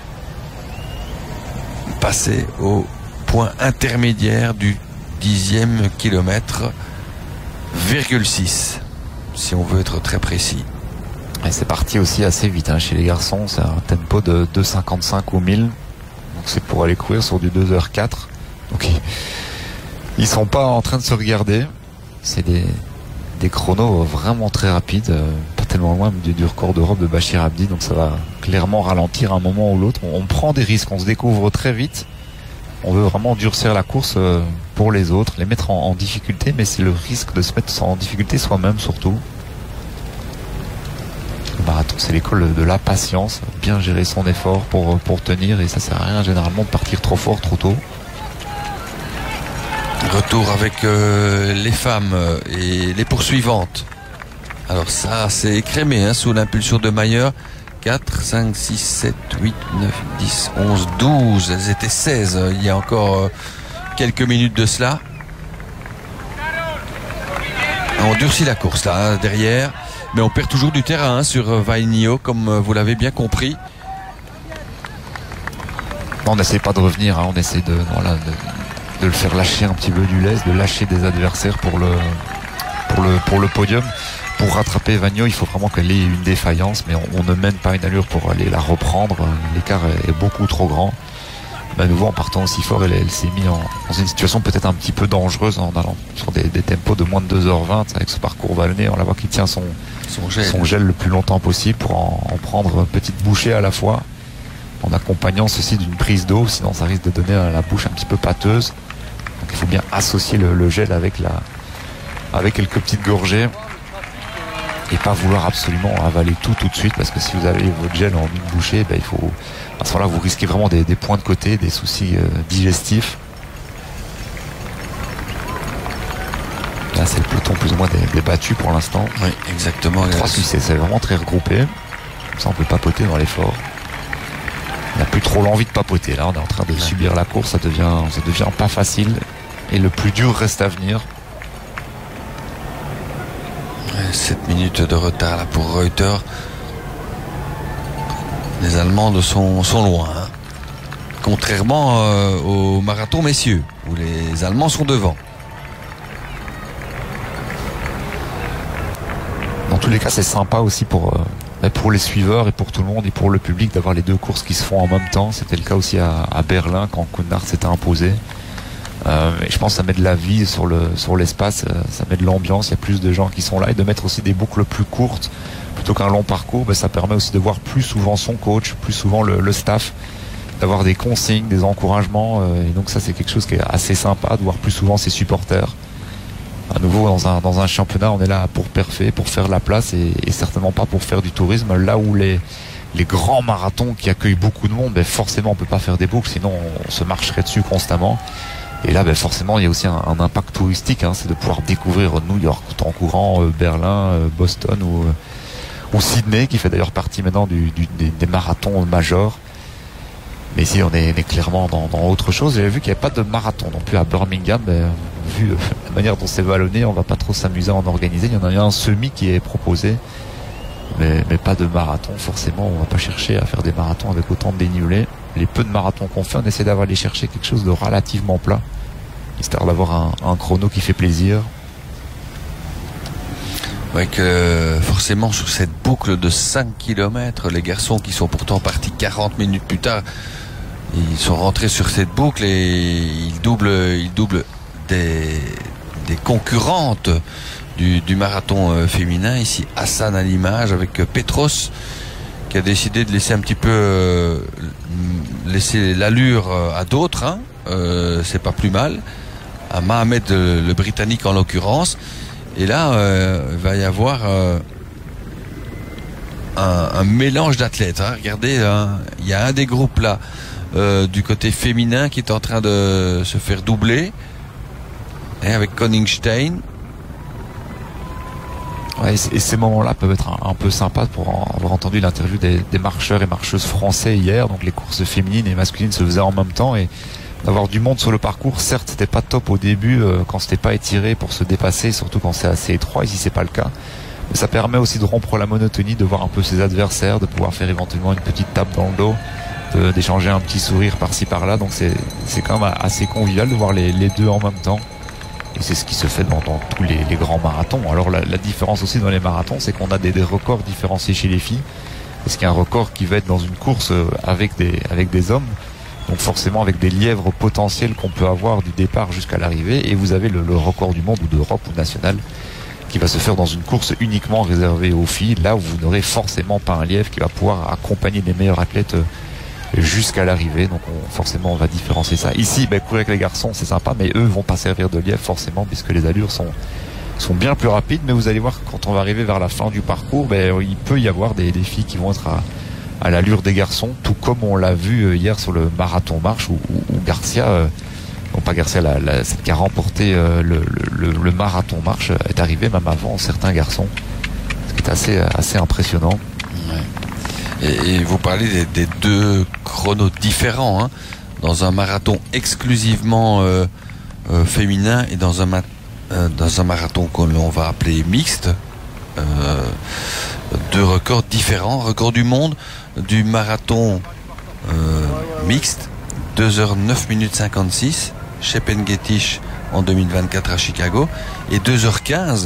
passer au point intermédiaire du dixième kilomètre, virgule six, si on veut être très précis. Et c'est parti aussi assez vite hein, chez les garçons, c'est un tempo de deux cinquante-cinq au mille, donc c'est pour aller courir sur du deux heures quatre. Donc ils, ils sont pas en train de se regarder, c'est des, des chronos vraiment très rapides, euh, pas tellement loin du, du record d'Europe de Bachir Abdi, donc ça va clairement ralentir à un moment ou l'autre. On, on prend des risques, on se découvre très vite, on veut vraiment durcir la course euh, pour les autres, les mettre en, en difficulté, mais c'est le risque de se mettre en difficulté soi-même surtout. Le marathon, c'est l'école de la patience, bien gérer son effort pour, pour tenir, et ça sert à rien généralement de partir trop fort trop tôt. Retour avec euh, les femmes et les poursuivantes. Alors ça c'est écrémé hein, sous l'impulsion de Mayer. Quatre, cinq, six, sept, huit, neuf, dix, onze, douze. Elles étaient seize il y a encore euh, quelques minutes de cela. On durcit la course là hein, derrière, mais on perd toujours du terrain hein, sur Vagno, comme euh, vous l'avez bien compris. On n'essaie pas de revenir, hein, on essaie de, voilà, de, de le faire lâcher un petit peu du lest, de lâcher des adversaires pour le, pour le, pour le podium. pour rattraper Vagno, il faut vraiment qu'elle ait une défaillance, mais on, on ne mène pas une allure pour aller la reprendre. L'écart est, est beaucoup trop grand. Mais à nouveau, en partant aussi fort, elle, elle s'est mise en, dans une situation peut-être un petit peu dangereuse en allant sur des, des tempos de moins de deux heures vingt avec ce parcours vallonné. On la voit qui tient son, son, gel. son gel le plus longtemps possible pour en, en prendre une petite bouchée à la fois, en accompagnant ceci d'une prise d'eau, sinon ça risque de donner la bouche un petit peu pâteuse. Donc il faut bien associer le, le gel avec, la, avec quelques petites gorgées et pas vouloir absolument avaler tout tout de suite, parce que si vous avez votre gel en une bouchée, ben il faut, à ce moment-là vous risquez vraiment des, des points de côté, des soucis euh, digestifs. Là c'est le peloton plus ou moins débattu pour l'instant. Oui, exactement. Trois succès, c'est vraiment très regroupé. Comme ça on peut papoter dans l'effort. On n'a plus trop l'envie de papoter. Là on est en train de ouais. subir la course, ça devient, ça devient pas facile. Et le plus dur reste à venir. sept minutes de retard là pour Reuter. Les Allemandes sont, sont loin. Hein. Contrairement euh, au marathon messieurs, où les Allemands sont devant. Dans tous les cas, c'est sympa aussi pour, euh, pour les suiveurs et pour tout le monde et pour le public d'avoir les deux courses qui se font en même temps. C'était le cas aussi à, à Berlin quand Kounard s'était imposé. Euh, et je pense que ça met de la vie sur le sur l'espace, euh, ça met de l'ambiance, il y a plus de gens qui sont là, et de mettre aussi des boucles plus courtes plutôt qu'un long parcours, ben, ça permet aussi de voir plus souvent son coach, plus souvent le, le staff, d'avoir des consignes, des encouragements, euh, et donc ça c'est quelque chose qui est assez sympa, de voir plus souvent ses supporters. À nouveau dans un dans un championnat, on est là pour perfer, pour faire la place, et, et certainement pas pour faire du tourisme. Là où les les grands marathons qui accueillent beaucoup de monde, ben forcément on peut pas faire des boucles, sinon on se marcherait dessus constamment. Et là, ben forcément, il y a aussi un, un impact touristique, hein, c'est de pouvoir découvrir New York tout en courant, euh, Berlin, euh, Boston ou, euh, ou Sydney, qui fait d'ailleurs partie maintenant du, du, des, des marathons majors. Mais ici, on est, on est clairement dans, dans autre chose. J'avais vu qu'il n'y avait pas de marathon non plus à Birmingham. Ben, vu euh, la manière dont c'est vallonné, on va pas trop s'amuser à en organiser. Il y en a eu un semi qui est proposé, mais, mais pas de marathon. Forcément, on va pas chercher à faire des marathons avec autant de dénivelé. Les peu de marathons qu'on fait, on essaie d'aller chercher quelque chose de relativement plat, histoire d'avoir un, un chrono qui fait plaisir. Ouais, que forcément sur cette boucle de cinq kilomètres, les garçons qui sont pourtant partis quarante minutes plus tard, ils sont rentrés sur cette boucle et ils doublent, ils doublent des, des concurrentes du, du marathon féminin. Ici, Hassan à l'image avec Petros, qui a décidé de laisser un petit peu euh, laisser l'allure à d'autres, hein. euh, c'est pas plus mal, à Mohamed le, le Britannique en l'occurrence. Et là euh, il va y avoir euh, un, un mélange d'athlètes, hein. Regardez, hein, il y a un des groupes là euh, du côté féminin qui est en train de se faire doubler, et avec Koningstein. Ouais, et ces moments-là peuvent être un, un peu sympas pour en avoir entendu l'interview des, des marcheurs et marcheuses français hier. Donc les courses féminines et masculines se faisaient en même temps, et d'avoir du monde sur le parcours, certes c'était pas top au début euh, quand c'était pas étiré pour se dépasser, surtout quand c'est assez étroit. Ici c'est pas le cas, mais ça permet aussi de rompre la monotonie, de voir un peu ses adversaires, de pouvoir faire éventuellement une petite tape dans le dos, de, d'échanger un petit sourire par-ci par-là. Donc c'est c'est quand même assez convivial de voir les, les deux en même temps. Et c'est ce qui se fait dans, dans tous les, les grands marathons. Alors la, la différence aussi dans les marathons, c'est qu'on a des, des records différenciés chez les filles. Parce qu'il y a un record qui va être dans une course avec des, avec des hommes. Donc forcément avec des lièvres potentiels qu'on peut avoir du départ jusqu'à l'arrivée. Et vous avez le, le record du monde ou d'Europe ou national qui va se faire dans une course uniquement réservée aux filles. Là où vous n'aurez forcément pas un lièvre qui va pouvoir accompagner les meilleurs athlètes jusqu'à l'arrivée. Donc on, forcément on va différencier ça. Ici ben, courir avec les garçons c'est sympa, mais eux vont pas servir de lièvre forcément, puisque les allures sont sont bien plus rapides. Mais vous allez voir que quand on va arriver vers la fin du parcours, ben, il peut y avoir des, des filles qui vont être à, à l'allure des garçons, tout comme on l'a vu hier sur le marathon marche où, où, où Garcia euh, non pas Garcia la, la, celle qui a remporté euh, le, le, le marathon marche est arrivé même avant certains garçons, ce qui est assez, assez impressionnant. Ouais. Et, et vous parlez des, des deux chronos différents, hein, dans un marathon exclusivement euh, euh, féminin et dans un, ma- euh, dans un marathon que l'on va appeler mixte. Euh, deux records différents. Record du monde du marathon euh, mixte, deux heures neuf minutes cinquante-six, Chepengetish en deux mille vingt-quatre à Chicago, et deux heures quinze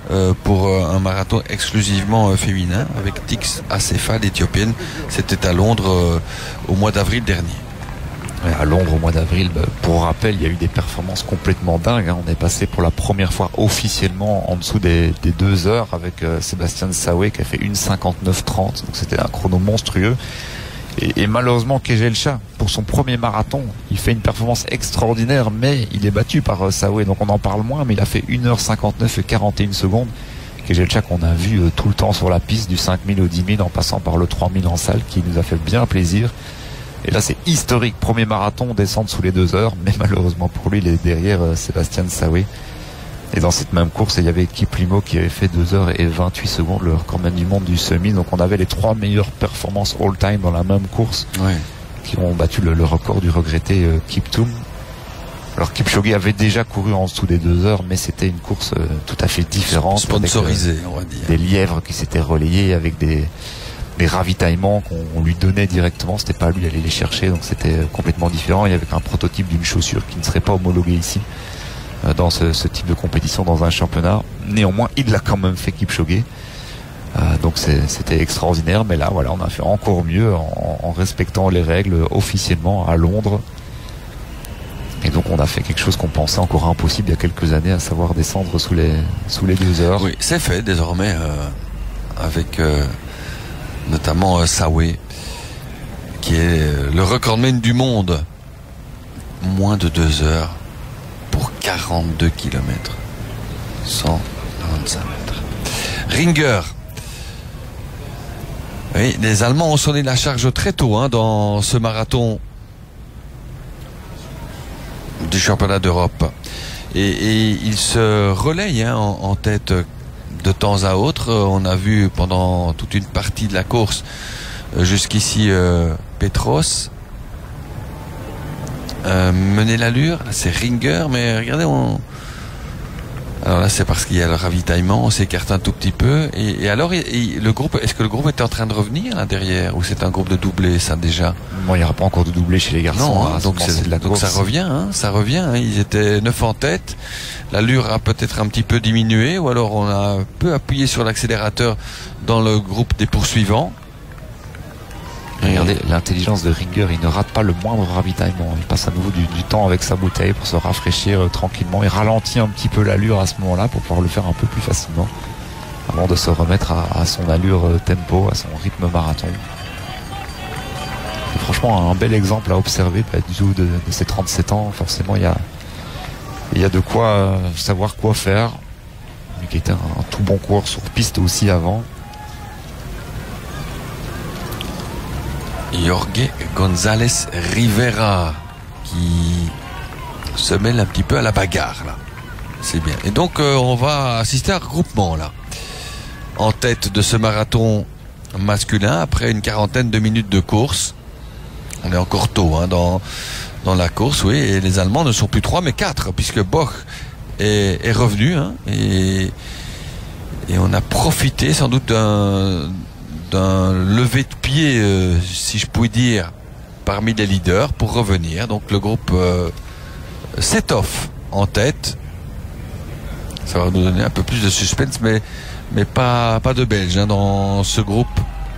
euh, pour euh, un marathon exclusivement euh, féminin avec Tix Assefa, l'Éthiopienne. C'était à Londres euh, au mois d'avril dernier. À Londres au mois d'avril, pour rappel, il y a eu des performances complètement dingues. On est passé pour la première fois officiellement en dessous des, des deux heures avec euh, Sébastien Saoué qui a fait une cinquante-neuf trente. Donc c'était un chrono monstrueux. Et, et malheureusement, Kejelcha, pour son premier marathon, il fait une performance extraordinaire, mais il est battu par euh, Saoué. Donc on en parle moins, mais il a fait une heure cinquante-neuf et quarante et une secondes. Kejelcha qu'on a vu euh, tout le temps sur la piste du cinq mille au dix mille en passant par le trois mille en salle, qui nous a fait bien plaisir. Et là, c'est historique. Premier marathon, descendre sous les deux heures. Mais malheureusement pour lui, il est derrière euh, Sébastien Saoué. Et dans cette même course, il y avait Kiplimo qui avait fait deux heures et vingt-huit secondes, le record même du monde du semi. Donc on avait les trois meilleures performances all-time dans la même course, Oui. qui ont battu le, le record du regretté euh, Kiptoum. Alors Kipchoge avait déjà couru en dessous des deux heures, mais c'était une course euh, tout à fait différente. Sponsorisée, avec, euh, on va dire. Des lièvres qui s'étaient relayés avec des... des ravitaillements qu'on lui donnait directement, c'était pas lui aller les chercher, donc c'était complètement différent. Il y avait un prototype d'une chaussure qui ne serait pas homologuée ici euh, dans ce, ce type de compétition dans un championnat. Néanmoins, il l'a quand même fait Kipchoge. Euh, donc c'était extraordinaire, mais là voilà, on a fait encore mieux en, en respectant les règles officiellement à Londres. Et donc on a fait quelque chose qu'on pensait encore impossible il y a quelques années, à savoir descendre sous les sous les deux heures. Oui, c'est fait désormais euh, avec euh, notamment euh, Saoué, qui est euh, le recordman du monde. Moins de deux heures pour quarante-deux kilomètres. cent vingt-cinq mètres. Ringer. Oui, les Allemands ont sonné la charge très tôt hein, dans ce marathon du championnat d'Europe. Et, et ils se relayent hein, en, en tête de temps à autre. On a vu pendant toute une partie de la course jusqu'ici euh, Petros euh, mener l'allure. C'est Ringer, mais regardez, on... alors là c'est parce qu'il y a le ravitaillement, on s'écarte un tout petit peu. Et, et alors, il, il, le groupe, est-ce que le groupe est en train de revenir là derrière, ou c'est un groupe de doublés, ça déjà? Bon, il n'y aura pas encore de doublé chez les garçons. Non, hein, donc, c'est, donc course. ça revient, hein, ça revient. Hein, ils étaient neuf en tête. L'allure a peut-être un petit peu diminué, ou alors on a peu appuyé sur l'accélérateur dans le groupe des poursuivants. Regardez l'intelligence de Ringer, il ne rate pas le moindre ravitaillement. Il passe à nouveau du, du temps avec sa bouteille pour se rafraîchir euh, tranquillement. Il ralentit un petit peu l'allure à ce moment-là pour pouvoir le faire un peu plus facilement avant de se remettre à, à son allure euh, tempo, à son rythme marathon. C'est franchement un bel exemple à observer bah, du tout de, de ses trente-sept ans. Forcément, il y a, il y a de quoi euh, savoir quoi faire. Lui qui était un, un tout bon coureur sur piste aussi avant. Jorge González Rivera qui se mêle un petit peu à la bagarre là. C'est bien. Et donc euh, on va assister à un regroupement là. En tête de ce marathon masculin après une quarantaine de minutes de course. On est encore tôt hein, dans, dans la course, oui, et les Allemands ne sont plus trois mais quatre, puisque Boch est, est revenu hein, et, et on a profité sans doute d'un d'un lever de pied, euh, si je puis dire, parmi les leaders pour revenir. Donc le groupe euh, s'étoffe en tête. Ça va nous donner un peu plus de suspense, mais, mais pas, pas de Belges hein, dans ce groupe.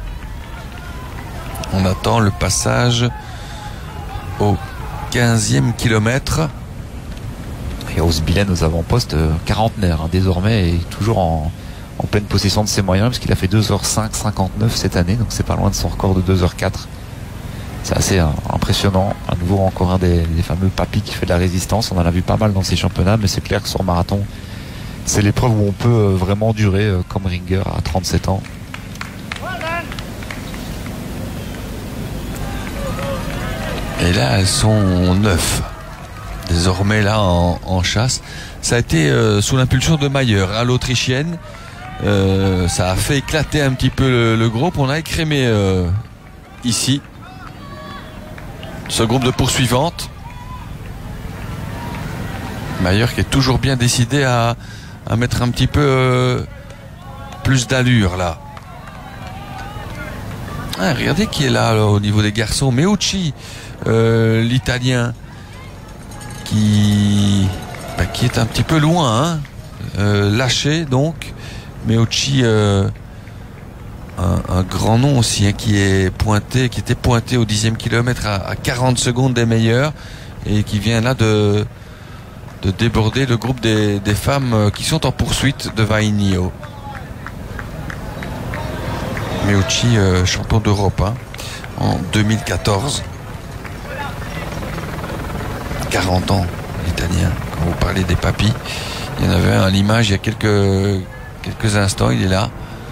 On attend le passage au quinzième kilomètre. Et Osbilen aux avant-postes, euh, quarantenaire hein, désormais, et toujours en en pleine possession de ses moyens, parce qu'il a fait deux heures cinq cinquante-neuf cette année, donc c'est pas loin de son record de deux heures quatre. C'est assez hein, impressionnant. À nouveau, encore un des, des fameux papis qui fait de la résistance. On en a vu pas mal dans ces championnats, mais c'est clair que sur marathon, c'est l'épreuve où on peut euh, vraiment durer, euh, comme Ringer à trente-sept ans. Et là, elles sont neuf. Désormais, là, en, en chasse. Ça a été euh, sous l'impulsion de Mayer, hein, l'Autrichienne. Euh, ça a fait éclater un petit peu le, le groupe. On a écrémé euh, ici ce groupe de poursuivantes. Mayer qui est toujours bien décidé à, à mettre un petit peu euh, plus d'allure là. Ah, regardez qui est là, là au niveau des garçons. Meucci, euh, l'italien, qui, bah, qui est un petit peu loin. Hein. euh, lâché donc. Meucci, euh, un, un grand nom aussi, hein, qui est pointé, qui était pointé au dixième kilomètre à, à quarante secondes des meilleurs et qui vient là de, de déborder le groupe des, des femmes qui sont en poursuite de Vainio. Meucci, euh, champion d'Europe hein, en deux mille quatorze. quarante ans, l'italien. Quand vous parlez des papis, il y en avait un à l'image il y a quelques, quelques instants, il est là.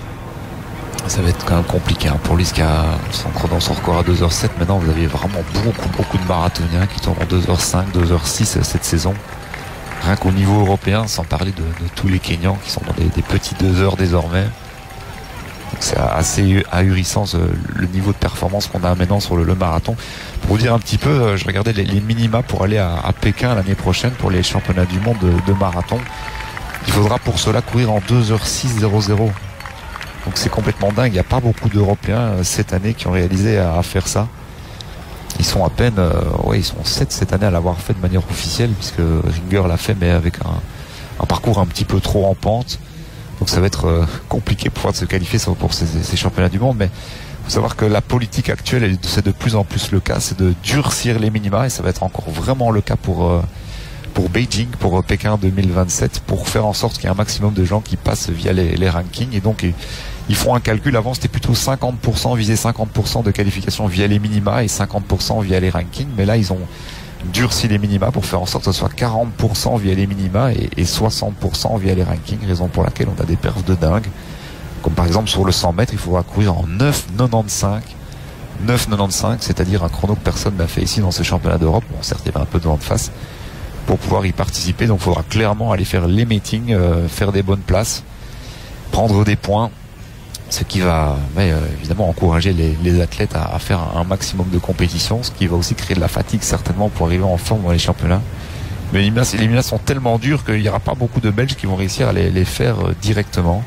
Ça va être quand même compliqué hein, pour lui, qui a son chrono, son record à deux heures sept. Maintenant, vous avez vraiment beaucoup, beaucoup de marathoniens qui tournent en deux heures cinq, deux heures six cette saison. Rien qu'au niveau européen, sans parler de, de tous les Kenyans qui sont dans des, des petits deux heures désormais. Donc c'est assez ahurissant ce, le niveau de performance qu'on a maintenant sur le, le marathon. Pour vous dire un petit peu, je regardais les, les minima pour aller à, à Pékin l'année prochaine pour les championnats du monde de, de marathon. Il faudra pour cela courir en deux heures six zéro zéro. Donc c'est complètement dingue. Il n'y a pas beaucoup d'Européens cette année qui ont réalisé à, à faire ça. Ils sont à peine, euh, ouais, ils sont sept cette année à l'avoir fait de manière officielle, puisque Ringer l'a fait, mais avec un, un parcours un petit peu trop en pente. Donc ça va être euh, compliqué pour pouvoir se qualifier pour ces, ces championnats du monde. Mais il faut savoir que la politique actuelle, c'est de plus en plus le cas, c'est de durcir les minima, et ça va être encore vraiment le cas pour euh, pour Beijing, pour Pékin deux mille vingt-sept, pour faire en sorte qu'il y ait un maximum de gens qui passent via les, les rankings. Et donc ils font un calcul. Avant c'était plutôt cinquante pour cent, viser cinquante pour cent de qualification via les minima et cinquante pour cent via les rankings. Mais là ils ont durci les minima pour faire en sorte que ce soit quarante pour cent via les minima et, et soixante pour cent via les rankings, raison pour laquelle on a des perfs de dingue. Comme par exemple sur le cent mètres, il faudra courir en neuf virgule quatre-vingt-quinze. neuf virgule quatre-vingt-quinze, c'est-à-dire un chrono que personne n'a fait ici dans ces championnats d'Europe. Bon, certes, il y avait un peu de vent de face pour pouvoir y participer. Donc il faudra clairement aller faire les meetings, euh, faire des bonnes places, prendre des points, ce qui va mais, euh, évidemment encourager les, les athlètes à, à faire un maximum de compétition, ce qui va aussi créer de la fatigue certainement pour arriver en forme dans les championnats. Mais les minima sont tellement durs qu'il n'y aura pas beaucoup de Belges qui vont réussir à les, les faire euh, directement.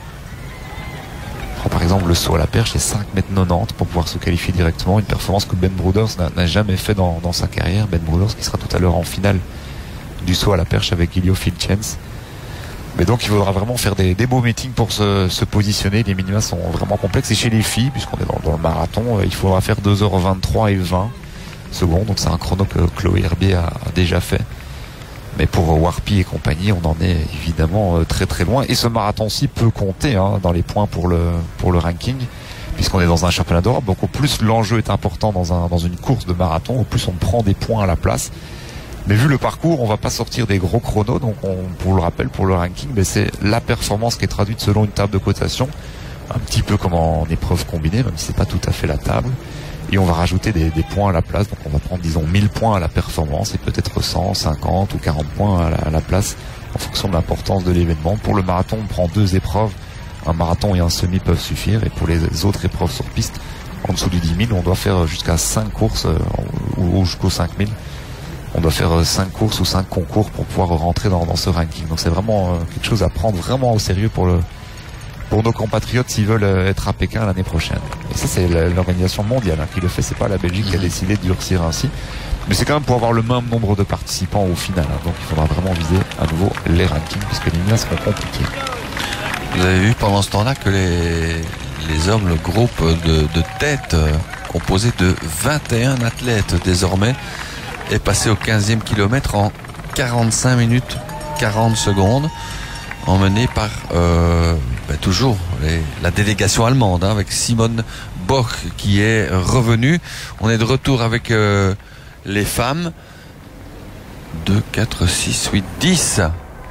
Par exemple, le saut à la perche, c'est cinq mètres quatre-vingt-dix pour pouvoir se qualifier directement. Une performance que Ben Broeders n'a jamais fait dans, dans sa carrière. Ben Broeders qui sera tout à l'heure en finale du saut à la perche avec Ilio Filchens. Mais donc, il faudra vraiment faire des, des beaux meetings pour se, se positionner. Les minima sont vraiment complexes. Et chez les filles, puisqu'on est dans, dans le marathon, il faudra faire deux heures vingt-trois et vingt secondes. Donc, c'est un chrono que Chloé Herbier a, a déjà fait. Mais pour Warpy et compagnie, on en est évidemment très très loin. Et ce marathon-ci peut compter hein, dans les points pour le, pour le ranking, puisqu'on est dans un championnat d'Europe. Donc au plus l'enjeu est important dans, un, dans une course de marathon, au plus on prend des points à la place. Mais vu le parcours, on va pas sortir des gros chronos. Donc on, pour le rappel, pour le ranking, mais c'est la performance qui est traduite selon une table de cotation, un petit peu comme en épreuve combinée, même si c'est pas tout à fait la table. Et on va rajouter des, des points à la place. Donc on va prendre disons mille points à la performance et peut-être cent, cinquante ou quarante points à la, à la place en fonction de l'importance de l'événement. Pour le marathon, on prend deux épreuves. Un marathon et un semi peuvent suffire. Et pour les autres épreuves sur piste, en dessous du dix mille, on doit faire jusqu'à cinq courses euh, ou, ou jusqu'aux cinq mille. On doit faire cinq courses ou cinq concours pour pouvoir rentrer dans, dans ce ranking. Donc c'est vraiment euh, quelque chose à prendre vraiment au sérieux pour le pour nos compatriotes s'ils veulent être à Pékin l'année prochaine. Et ça, c'est l'organisation mondiale hein, qui le fait. C'est pas la Belgique qui a décidé de durcir ainsi. Mais c'est quand même pour avoir le même nombre de participants au final. Hein. Donc il faudra vraiment viser à nouveau les rankings puisque les minima seront compliqués. Vous avez vu pendant ce temps-là que les, les hommes, le groupe de, de tête euh, composé de vingt et un athlètes désormais est passé au quinzième kilomètre en quarante-cinq minutes quarante secondes. Emmené par euh, ben toujours les, la délégation allemande hein, avec Simone Boch qui est revenue. On est de retour avec euh, les femmes. deux, quatre, six, huit, dix.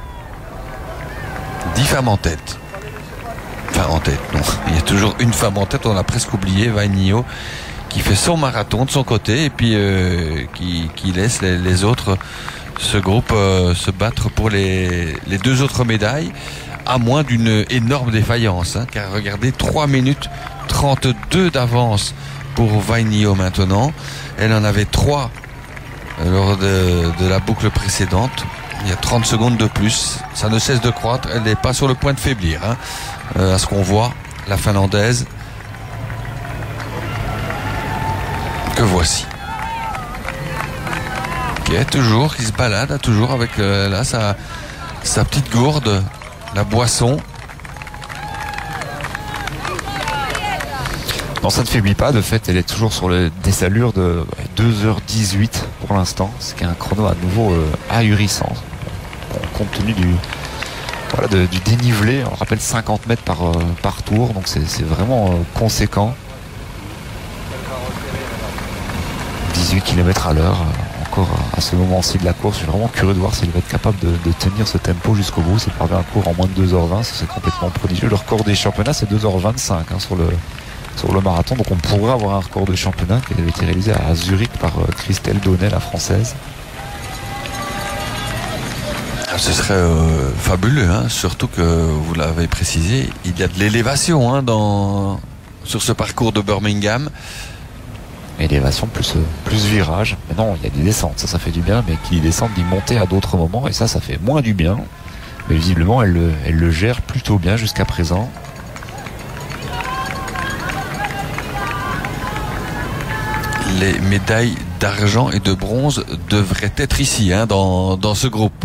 dix femmes en tête. Enfin en tête, non. Il y a toujours une femme en tête, on l'a presque oublié, Vainio, qui fait son marathon de son côté et puis euh, qui, qui laisse les, les autres ce groupe euh, se battre pour les, les deux autres médailles, à moins d'une énorme défaillance, hein, car regardez, trois minutes trente-deux d'avance pour Vainio maintenant. Elle en avait trois lors de, de la boucle précédente. Il y a trente secondes de plus. Ça ne cesse de croître. Elle n'est pas sur le point de faiblir, hein, euh, à ce qu'on voit. La Finlandaise, que voici. Qui est toujours, qui se balade, toujours avec euh, là sa, sa petite gourde la boisson. Non, ça ne faiblit pas. De fait, elle est toujours sur le, des allures de deux heures dix-huit pour l'instant, ce qui est un chrono à nouveau euh, ahurissant. Bon, compte tenu du, voilà, de, du dénivelé, on rappelle cinquante mètres par, euh, par tour, donc c'est, c'est vraiment euh, conséquent. dix-huit kilomètres à l'heure, euh, encore à ce moment-ci de la course. Je suis vraiment curieux de voir s'il va être capable de, de tenir ce tempo jusqu'au bout. S'il parvient à courir en moins de deux heures vingt, c'est complètement prodigieux. Le record des championnats, c'est deux heures vingt-cinq hein, sur le sur le marathon, donc on pourrait avoir un record de championnat qui avait été réalisé à Zurich par euh, Christelle Donnet, la française. Ce serait euh, fabuleux, hein, surtout que vous l'avez précisé, il y a de l'élévation hein, dans sur ce parcours de Birmingham. Élévation plus euh, plus virage. Mais non, il y a des descentes, ça ça fait du bien, mais qui descendent d'y monter à d'autres moments, et ça ça fait moins du bien. Mais visiblement elle, elle le gère plutôt bien jusqu'à présent. Les médailles d'argent et de bronze devraient être ici, hein, dans, dans ce groupe.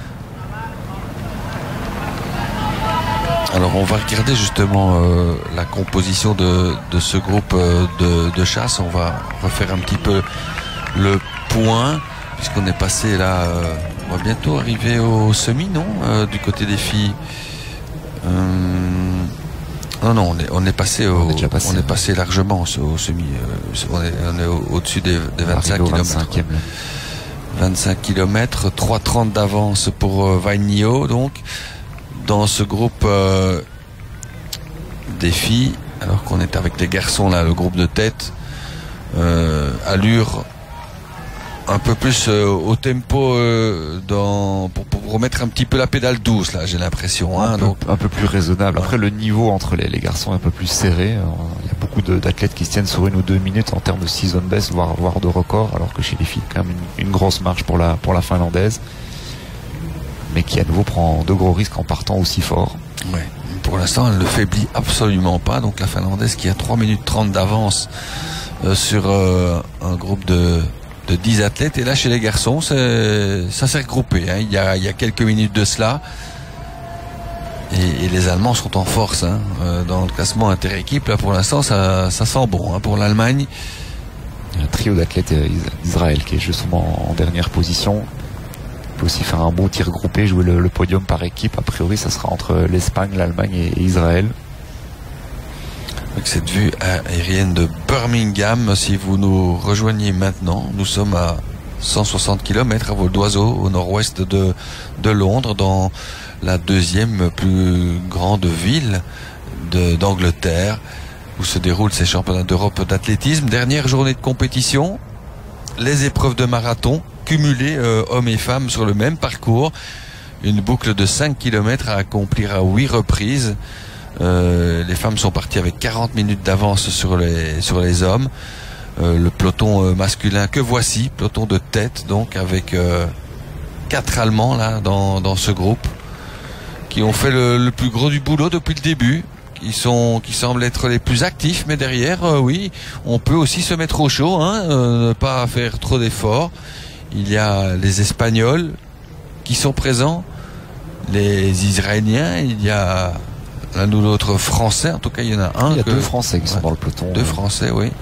Alors on va regarder justement euh, la composition de, de ce groupe euh, de, de chasse. On va refaire un petit peu le point, puisqu'on est passé là, euh, on va bientôt arriver au semi, non euh, du côté des filles. Euh, Non, non, on est, on est passé au, on est, passé, on est passé largement au, au semi. Euh, on est, on est au, au-dessus des, des vingt-cinq kilomètres. vingt-cinq kilomètres, trois trente d'avance pour euh, Vainio, donc, dans ce groupe euh, des filles, alors qu'on est avec les garçons, là, le groupe de tête, euh, allure un peu plus euh, au tempo euh, dans, pour, pour remettre un petit peu la pédale douce là, j'ai l'impression hein, un, peu, donc un peu plus raisonnable. Après le niveau entre les, les garçons est un peu plus serré. Alors, il y a beaucoup de, d'athlètes qui se tiennent sur une ou deux minutes en termes de season best, voire, voire de record, alors que chez les filles quand même une, une grosse marche pour la, pour la finlandaise, mais qui à nouveau prend de gros risques en partant aussi fort. Ouais. Pour l'instant elle ne faiblit absolument pas, donc la finlandaise qui a trois minutes trente d'avance euh, sur euh, un groupe de de dix athlètes, et là chez les garçons c'est, ça s'est regroupé hein. il, y a, il y a quelques minutes de cela, et, et les Allemands sont en force hein. euh, dans le classement inter-équipe là pour l'instant ça, ça sent bon hein, pour l'Allemagne. Un trio d'athlètes d'Israël qui est justement en dernière position, il peut aussi faire un beau tir groupé, jouer le, le podium par équipe. A priori ça sera entre l'Espagne, l'Allemagne et, et Israël. Avec cette vue aérienne de Birmingham, si vous nous rejoignez maintenant, nous sommes à cent soixante kilomètres à vol d'oiseau au nord-ouest de, de Londres, dans la deuxième plus grande ville de, d'Angleterre, où se déroulent ces championnats d'Europe d'athlétisme. Dernière journée de compétition, les épreuves de marathon cumulées euh, hommes et femmes sur le même parcours, une boucle de cinq kilomètres à accomplir à huit reprises. Euh, les femmes sont parties avec quarante minutes d'avance sur les, sur les hommes. Euh, le peloton euh, masculin que voici, peloton de tête, donc avec euh, quatre Allemands là dans, dans ce groupe, qui ont fait le, le plus gros du boulot depuis le début, qui sont, qui semblent être les plus actifs, mais derrière, euh, oui, on peut aussi se mettre au chaud, hein, euh, ne pas faire trop d'efforts. Il y a les Espagnols qui sont présents, les Israéliens, il y a l'un ou l'autre français, en tout cas il y en a un. Il y a que... deux Français qui sont ouais, dans le peloton. Deux Français, oui.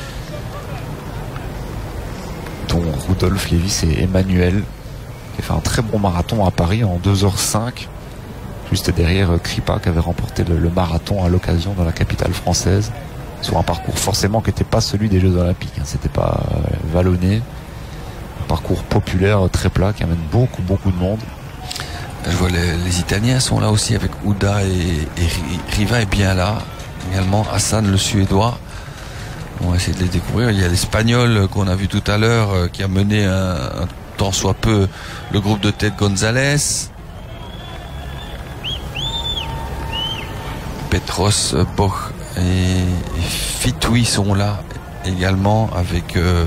Dont Rudolf Lévis et Emmanuel, qui a fait un très bon marathon à Paris en deux heures cinq, juste derrière Kripa qui avait remporté le, le marathon à l'occasion dans la capitale française, sur un parcours forcément qui n'était pas celui des Jeux Olympiques, hein. C'était pas euh, vallonné, un parcours populaire très plat qui amène beaucoup beaucoup de monde. Je vois les, les Italiens sont là aussi avec Ouda et, et Riva est bien là. Également Hassan le Suédois. On va essayer de les découvrir. Il y a l'Espagnol qu'on a vu tout à l'heure euh, qui a mené un, un tant soit peu le groupe de tête González. Petros, Boch et, et Fitoui sont là également avec euh,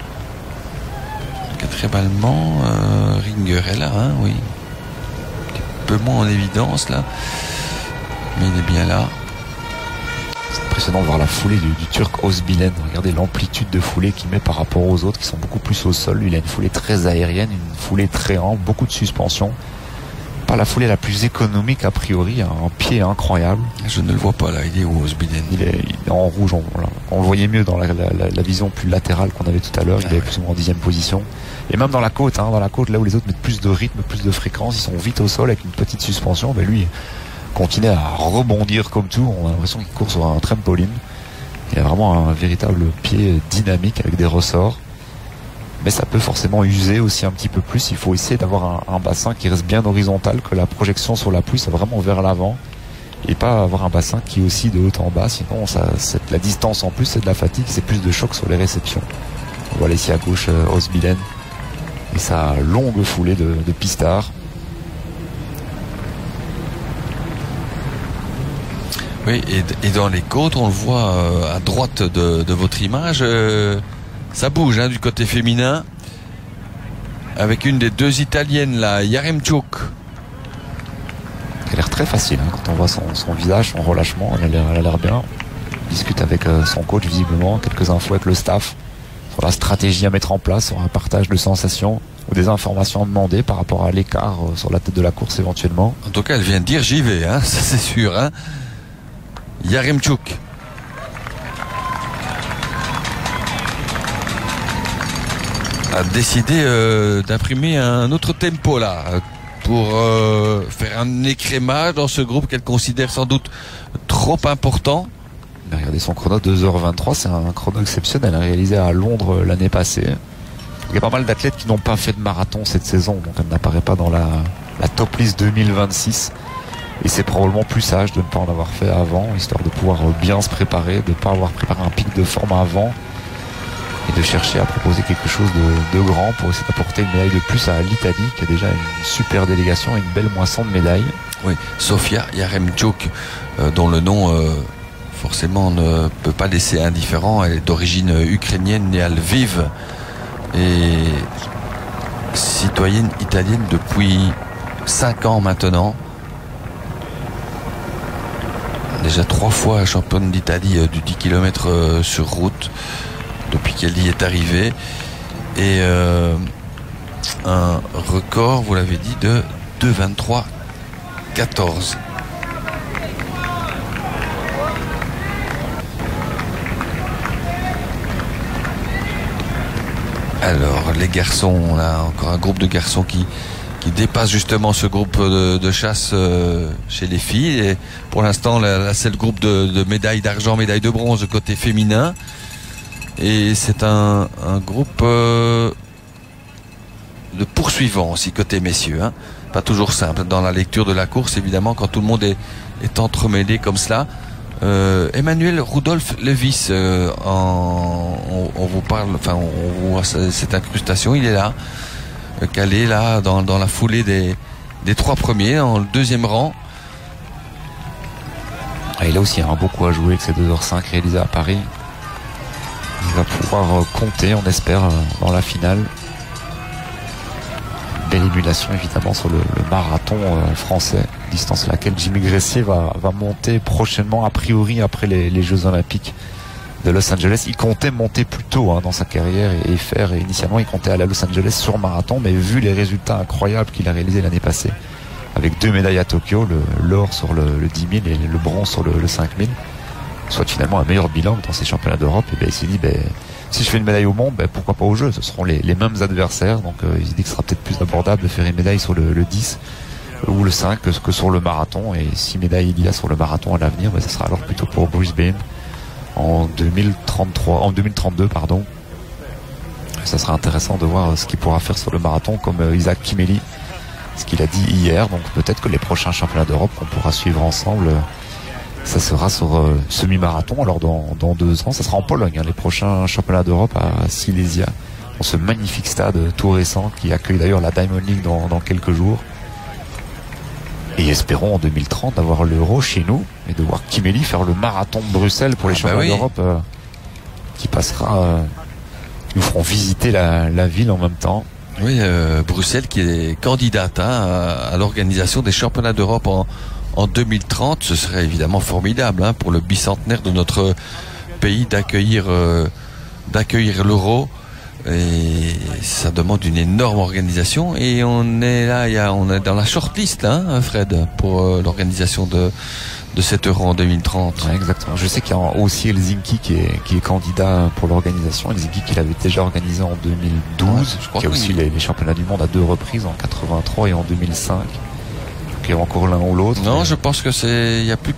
le quatrième allemand euh, Ringer est là, hein, oui. Un peu moins en évidence là, mais il est bien là. C'est impressionnant de voir la foulée du, du Turc Özbilen. Regardez l'amplitude de foulée qu'il met par rapport aux autres qui sont beaucoup plus au sol. Lui, il a une foulée très aérienne, une foulée très ample, beaucoup de suspension. pas la foulée la plus économique a priori, un pied incroyable. Je ne le vois pas là, il est où Osbiden? Il est, il est en rouge, on, on le voyait mieux dans la, la, la vision plus latérale qu'on avait tout à l'heure, il ah est ouais. plus ou moins en dixième position. Et même dans la côte, hein, dans la côte là où les autres mettent plus de rythme, plus de fréquence, ils sont vite au sol avec une petite suspension, mais lui continue à rebondir comme tout, on a l'impression qu'il court sur un trampoline. Il a vraiment un véritable pied dynamique avec des ressorts. Mais ça peut forcément user aussi un petit peu plus. Il faut essayer d'avoir un, un bassin qui reste bien horizontal, que la projection sur la pluie soit vraiment vers l'avant et pas avoir un bassin qui oscille de haut en bas. Sinon, ça, c'est, la distance en plus, c'est de la fatigue, c'est plus de choc sur les réceptions. On voit ici à gauche euh, Osbilen et sa longue foulée de, de pistard. Oui, et, et dans les côtes, on le voit euh, à droite de, de votre image. Euh... Ça bouge hein, du côté féminin avec une des deux italiennes là, Yaremchuk. Elle a l'air très facile hein, quand on voit son, son visage, son relâchement, elle a l'air, elle a l'air bien. Elle discute avec euh, son coach visiblement, quelques infos avec le staff sur la stratégie à mettre en place, sur un partage de sensations ou des informations demandées par rapport à l'écart euh, sur la tête de la course éventuellement. En tout cas, elle vient de dire j'y vais, hein, ça c'est sûr. Hein. Yaremchuk. A décidé euh, d'imprimer un autre tempo là pour euh, faire un écrémage dans ce groupe qu'elle considère sans doute trop important. Mais regardez son chrono deux heures vingt-trois, c'est un chrono exceptionnel réalisé à Londres l'année passée. Il y a pas mal d'athlètes qui n'ont pas fait de marathon cette saison, donc elle n'apparaît pas dans la, la top list deux mille vingt-six. Et c'est probablement plus sage de ne pas en avoir fait avant, histoire de pouvoir bien se préparer, de ne pas avoir préparé un pic de forme avant. Et de chercher à proposer quelque chose de, de grand pour essayer d'apporter une médaille de plus à l'Italie qui a déjà une super délégation et une belle moisson de médailles. Oui, Sofia Yaremchuk, euh, dont le nom euh, forcément ne peut pas laisser indifférent. Elle est d'origine ukrainienne, née à Lviv et citoyenne italienne depuis cinq ans maintenant. Déjà trois fois championne d'Italie euh, du dix kilomètres euh, sur route depuis qu'elle y est arrivée, et euh, un record, vous l'avez dit, de deux vingt-trois quatorze. Alors les garçons, là encore un groupe de garçons qui qui dépasse justement ce groupe de, de chasse euh, chez les filles, et pour l'instant là, là c'est le groupe de, de médailles d'argent, médailles de bronze côté féminin. Et c'est un, un groupe euh, de poursuivants aussi côté messieurs. Hein. Pas toujours simple dans la lecture de la course, évidemment, quand tout le monde est, est entremêlé comme cela. Euh, Emmanuel Rudolf Levis, euh, en, on, on vous parle, enfin, on voit cette incrustation, il est là, euh, calé là dans, dans la foulée des, des trois premiers, en le deuxième rang. Ah, il a aussi hein, beaucoup à jouer avec ses deux heures cinq réalisées à Paris. Il va pouvoir compter, on espère, dans la finale. Belle émulation évidemment sur le, le marathon français, distance à laquelle Jimmy Gressier va, va monter prochainement, a priori après les, les Jeux Olympiques de Los Angeles. Il comptait monter plus tôt hein, dans sa carrière et, et faire, et initialement il comptait aller à Los Angeles sur marathon, mais vu les résultats incroyables qu'il a réalisés l'année passée, avec deux médailles à Tokyo, le, l'or sur le, le dix mille et le bronze sur le, le cinq mille, soit finalement un meilleur bilan dans ces championnats d'Europe, et ben il s'est dit ben, si je fais une médaille au monde, ben, pourquoi pas aux Jeux, ce seront les, les mêmes adversaires, donc euh, il se dit que ce sera peut-être plus abordable de faire une médaille sur le, le dix ou le cinq que, que sur le marathon, et si médaille il y a sur le marathon à l'avenir, ben, ça sera alors plutôt pour Brisbane en deux mille trente-trois, en deux mille trente-deux pardon. Ça sera intéressant de voir ce qu'il pourra faire sur le marathon, comme euh, Isaac Kimeli, ce qu'il a dit hier, donc peut-être que les prochains championnats d'Europe qu'on pourra suivre ensemble, ça sera sur euh, semi-marathon, alors dans, dans deux ans, ça sera en Pologne, hein, les prochains championnats d'Europe à Silesia, dans ce magnifique stade tout récent qui accueille d'ailleurs la Diamond League dans, dans quelques jours. Et espérons en deux mille trente d'avoir l'Euro chez nous et de voir Kimeli faire le marathon de Bruxelles pour les ah championnats bah oui. d'Europe euh, qui passera, euh, qui nous feront visiter la, la ville en même temps. Oui, euh, Bruxelles qui est candidate hein, à, à l'organisation des championnats d'Europe en En deux mille trente, ce serait évidemment formidable hein, pour le bicentenaire de notre pays d'accueillir euh, d'accueillir l'Euro. Et ça demande une énorme organisation. Et on est là, il y a, on est dans la shortlist, hein, Fred, pour euh, l'organisation de de cet Euro en deux mille trente. Ouais, exactement. Je sais qu'il y a aussi Helsinki qui est, qui est candidat pour l'organisation. Helsinki qui l'avait déjà organisé en deux mille douze. Ouais, je crois qu'il y a aussi les, les championnats du monde à deux reprises, en quatre-vingt-trois et en deux mille cinq. Donc il y a encore l'un ou l'autre. Non, mais... je pense que c'est, il y a plus